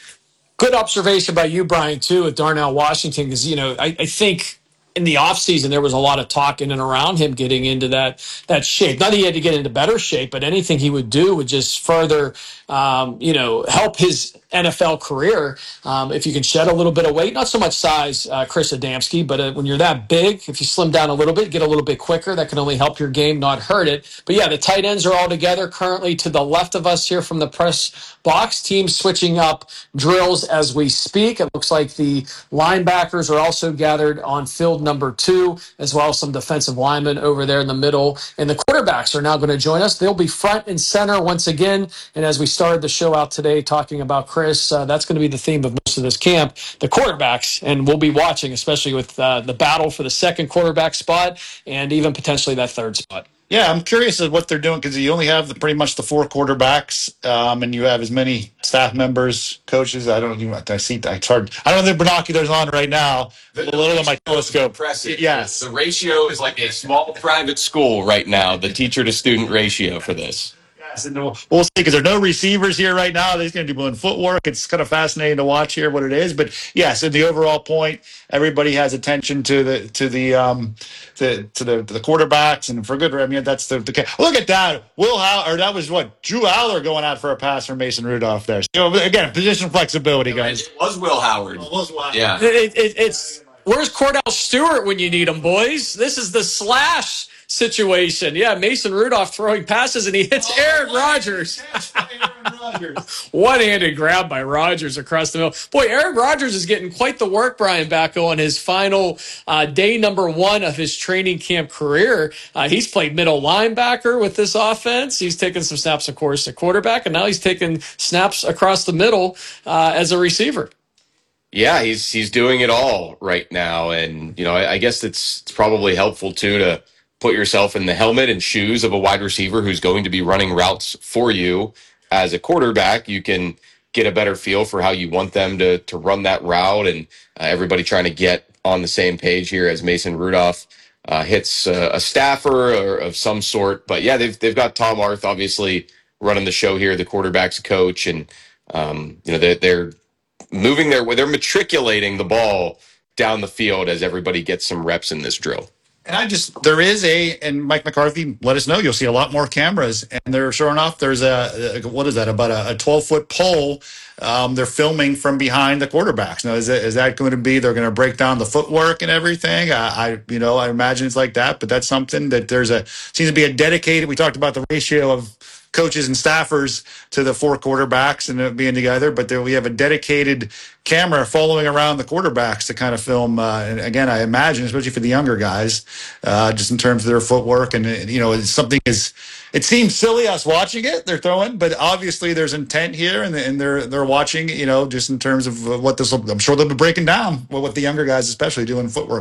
Good observation by you, Brian, too, with Darnell Washington, because, you know, I, I think in the offseason, there was a lot of talk in and around him getting into that that shape. Not that he had to get into better shape, but anything he would do would just further, um, you know, help his N F L career. Um, if you can shed a little bit of weight, not so much size, uh, Chris Adamski, but uh, when you're that big, if you slim down a little bit, get a little bit quicker, that can only help your game, not hurt it. But yeah, the tight ends are all together currently to the left of us here from the press box. Teams switching up drills as we speak. It looks like the linebackers are also gathered on field number two, as well as some defensive linemen over there in the middle. And the quarterbacks are now going to join us. They'll be front and center once again. And as we started the show out today talking about Chris, uh, that's going to be the theme of most of this camp, the quarterbacks. And we'll be watching, especially with uh, the battle for the second quarterback spot and even potentially that third spot. Yeah, I'm curious of what they're doing because you only have the, pretty much the four quarterbacks, um, and you have as many staff members, coaches. I don't even. I see. It's hard. I don't have the binoculars on right now. The, a little on my telescope. Impressive. Yes, the ratio is like a small private school right now. The teacher to student ratio for this. Yes, and we'll, we'll see because there are no receivers here right now. They're going to be doing footwork. It's kind of fascinating to watch here what it is. But yes, in the overall point, everybody has attention to the to the um to, to the to the quarterbacks, and for good. I mean, that's the, the look at that. Will Howard, or that was what Drew Aller going out for a pass from Mason Rudolph there. So again, position flexibility, guys. It was Will Howard. It was Will Howard. Yeah. It, it, it's where's Cordell Stewart when you need him, boys? This is the slash situation. Yeah, Mason Rudolph throwing passes and he hits oh, Aaron Rodgers. One-handed grab by Rodgers across the middle. Boy, Aaron Rodgers is getting quite the work, Brian Bacco, on his final uh, day number one of his training camp career. Uh, he's played middle linebacker with this offense. He's taken some snaps, of course, at quarterback, and now he's taking snaps across the middle uh, as a receiver. Yeah, he's he's doing it all right now, and you know, I, I guess it's it's probably helpful too to put yourself in the helmet and shoes of a wide receiver who's going to be running routes for you as a quarterback. You can get a better feel for how you want them to to run that route, and uh, everybody trying to get on the same page here as Mason Rudolph uh, hits uh, a staffer or of some sort. But yeah, they've they've got Tom Arth obviously running the show here, the quarterback's coach, and um, you know they're, they're moving their they're matriculating the ball down the field as everybody gets some reps in this drill. And I just, there is a, and Mike McCarthy let us know, you'll see a lot more cameras. And there, sure enough, there's a, what is that, about a twelve-foot pole. Um, they're filming from behind the quarterbacks. Now, is that, is that going to be, they're going to break down the footwork and everything? I, I, you know, I imagine it's like that, but that's something that there's a, seems to be a dedicated, we talked about the ratio of coaches and staffers to the four quarterbacks and it being together, but there we have a dedicated camera following around the quarterbacks to kind of film. Uh, and again, I imagine, especially for the younger guys, uh, just in terms of their footwork and, you know, it's something is, it seems silly us watching it, they're throwing, but obviously there's intent here and, and they're, they're watching, you know, just in terms of what this will, I'm sure they'll be breaking down what the younger guys, especially doing footwork wise.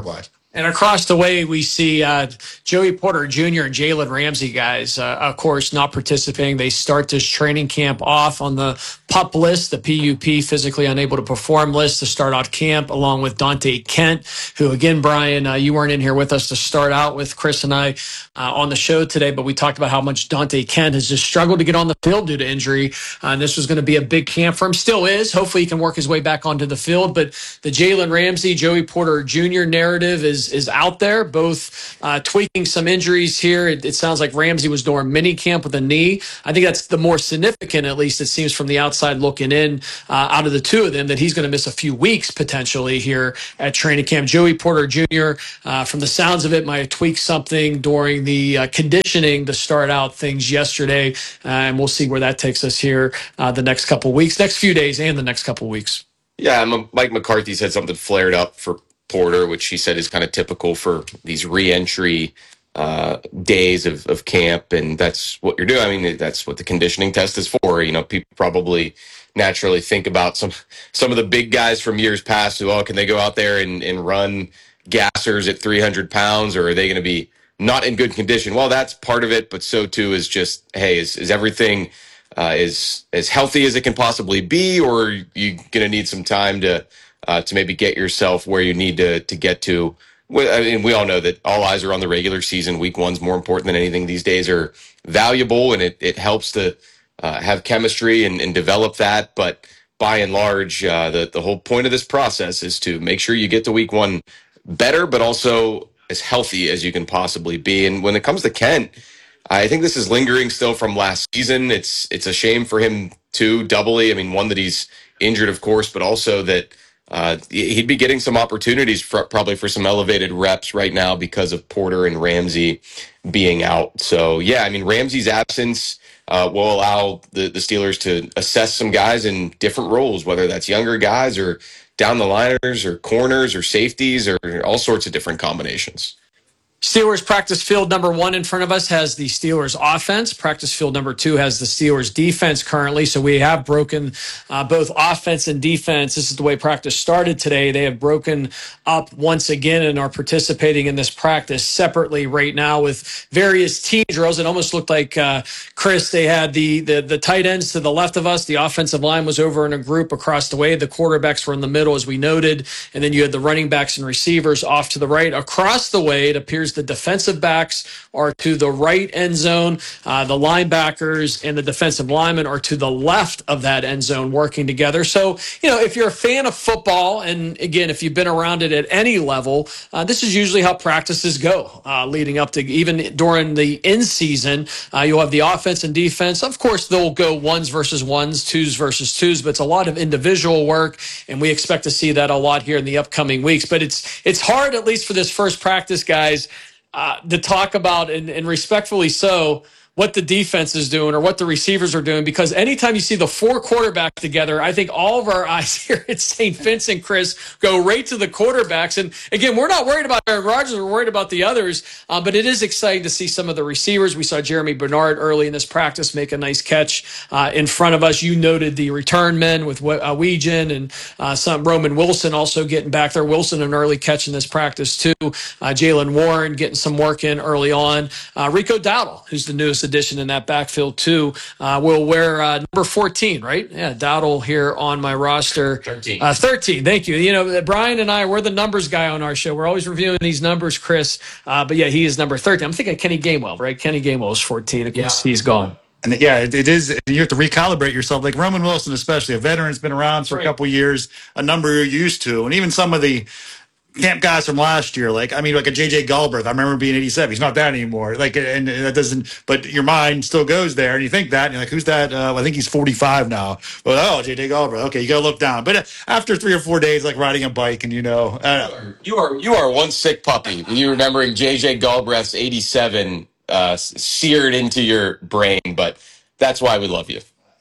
And across the way, we see uh, Joey Porter Junior and Jalen Ramsey, guys, uh, of course, not participating. They start this training camp off on the PUP list, the P U P, physically unable to perform list to start out camp, along with Dante Kent, who, again, Brian, uh, you weren't in here with us to start out with Chris and I uh, on the show today, but we talked about how much Dante Kent has just struggled to get on the field due to injury. Uh, and this was going to be a big camp for him. Still is. Hopefully he can work his way back onto the field. But the Jalen Ramsey, Joey Porter Junior narrative is is out there, both uh, tweaking some injuries here. It, it sounds like Ramsey was doing mini camp with a knee. I think that's the more significant, at least it seems from the outside looking in, uh, out of the two of them, that he's going to miss a few weeks potentially here at training camp. Joey Porter Junior, uh, from the sounds of it, might have tweaked something during the uh, conditioning to start out things yesterday, uh, and we'll see where that takes us here uh, the next couple weeks, next few days, and the next couple weeks. Yeah, Mike McCarthy said something flared up for Porter, which he said is kind of typical for these re-entry uh, days of, of camp, and that's what you're doing. I mean, that's what the conditioning test is for. You know, people probably naturally think about some some of the big guys from years past who, oh, can they go out there and, and run gassers at three hundred pounds, or are they going to be not in good condition? Well, that's part of it, but so too is just, hey, is, is everything uh, is as healthy as it can possibly be, or are you going to need some time to Uh, to maybe get yourself where you need to to get to? I mean, we all know that all eyes are on the regular season. Week one's more important than anything these days, are valuable, and it, it helps to uh, have chemistry and, and develop that. But by and large, uh, the, the whole point of this process is to make sure you get to week one better, but also as healthy as you can possibly be. And when it comes to Kent, I think this is lingering still from last season. It's it's a shame for him too, doubly. I mean, one, that he's injured, of course, but also that Uh, he'd be getting some opportunities for, probably for some elevated reps right now because of Porter and Ramsey being out. So, yeah, I mean, Ramsey's absence uh, will allow the, the Steelers to assess some guys in different roles, whether that's younger guys or down the liners or corners or safeties or all sorts of different combinations. Steelers practice field number one in front of us has the Steelers offense. Practice field number two has the Steelers defense currently. So we have broken uh, both offense and defense. This is the way practice started today. They have broken up once again and are participating in this practice separately right now with various team drills. It almost looked like, uh, Chris, they had the, the, the tight ends to the left of us. The offensive line was over in a group across the way. The quarterbacks were in the middle, as we noted. And then you had the running backs and receivers off to the right. Across the way, it appears the defensive backs are to the right end zone. Uh, the linebackers and the defensive linemen are to the left of that end zone working together. So, you know, if you're a fan of football, and again, if you've been around it at any level, uh, this is usually how practices go uh, leading up to, even during the in season. Uh, you'll have the offense and defense. Of course, they'll go ones versus ones, twos versus twos, but it's a lot of individual work, and we expect to see that a lot here in the upcoming weeks. But it's it's hard, at least for this first practice, guys, Uh, to talk about, and, and respectfully so, what the defense is doing or what the receivers are doing, because anytime you see the four quarterbacks together, I think all of our eyes here at Saint Vincent, Chris, go right to the quarterbacks. And again, we're not worried about Aaron Rodgers, we're worried about the others, uh, but it is exciting to see some of the receivers. We saw Jeremy Bernard early in this practice make a nice catch uh, in front of us. You noted the return men with uh, Weegan and uh, some Roman Wilson also getting back there. Wilson, an early catch in this practice too. Uh, Jalen Warren getting some work in early on. Uh, Rico Dowdle, who's the newest addition in that backfield too, uh, will wear uh, number fourteen, right? Yeah, Dowdle here on my roster. thirteen. Uh, thirteen, thank you. You know, Brian and I, we're the numbers guy on our show. We're always reviewing these numbers, Chris. Uh, but yeah, he is number thirteen. I'm thinking Kenny Gainwell, right? Kenny Gainwell is fourteen. Of course, yeah. He's gone. And yeah, it, it is. You have to recalibrate yourself. Like Roman Wilson, especially, a veteran's been around for right. a couple of years, a number you're used to. And even some of the camp guys from last year, like, I mean, like a J J Galbraith, I remember being eighty-seven. He's not that anymore. Like, and that doesn't, but your mind still goes there, and you think that, and you're like, who's that? Uh, I think he's forty-five now. But, oh, J J Galbraith. Okay, you got to look down. But after three or four days, like riding a bike, and you know. Uh, you are you are one sick puppy. You remembering J J Galbraith's eighty-seven uh, seared into your brain, but that's why we love you.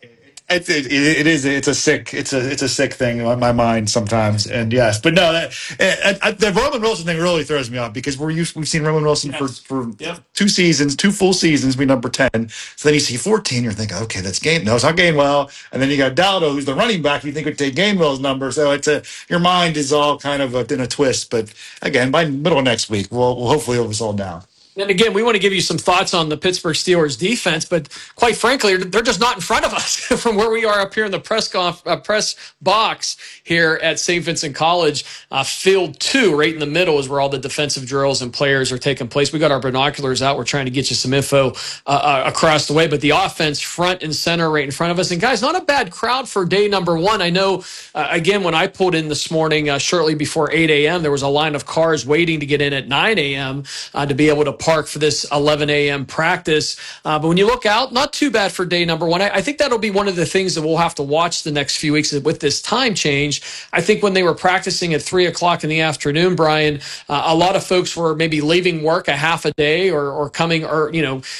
It, it, it is. It's a sick. It's a. It's a sick thing on my mind sometimes. And yes, but no, that and, and the Roman Wilson thing really throws me off because we're used. We've seen Roman Wilson yes. for for yep. two seasons, two full seasons, be number ten. So then you see fourteen, you're thinking, okay, that's game. No, it's not Gainwell. And then you got Dowdo, who's the running back. You think would take Gainwell's number. So it's a your mind is all kind of a, in a twist. But again, by middle of next week, we'll, we'll hopefully it'll resolve down. And again, we want to give you some thoughts on the Pittsburgh Steelers defense, but quite frankly, they're just not in front of us from where we are up here in the press conf, uh, press box here at Saint Vincent College. Uh, field two, right in the middle, is where all the defensive drills and players are taking place. We got our binoculars out. We're trying to get you some info uh, uh, across the way, but the offense front and center right in front of us. And guys, not a bad crowd for day number one. I know, uh, again, when I pulled in this morning, uh, shortly before eight a.m., there was a line of cars waiting to get in at nine a.m. Uh, to be able to park for this eleven a.m. practice. Uh, but when you look out, not too bad for day number one. I, I think that'll be one of the things that we'll have to watch the next few weeks with this time change. I think when they were practicing at three o'clock in the afternoon, Brian, uh, a lot of folks were maybe leaving work a half a day or, or coming or, you know,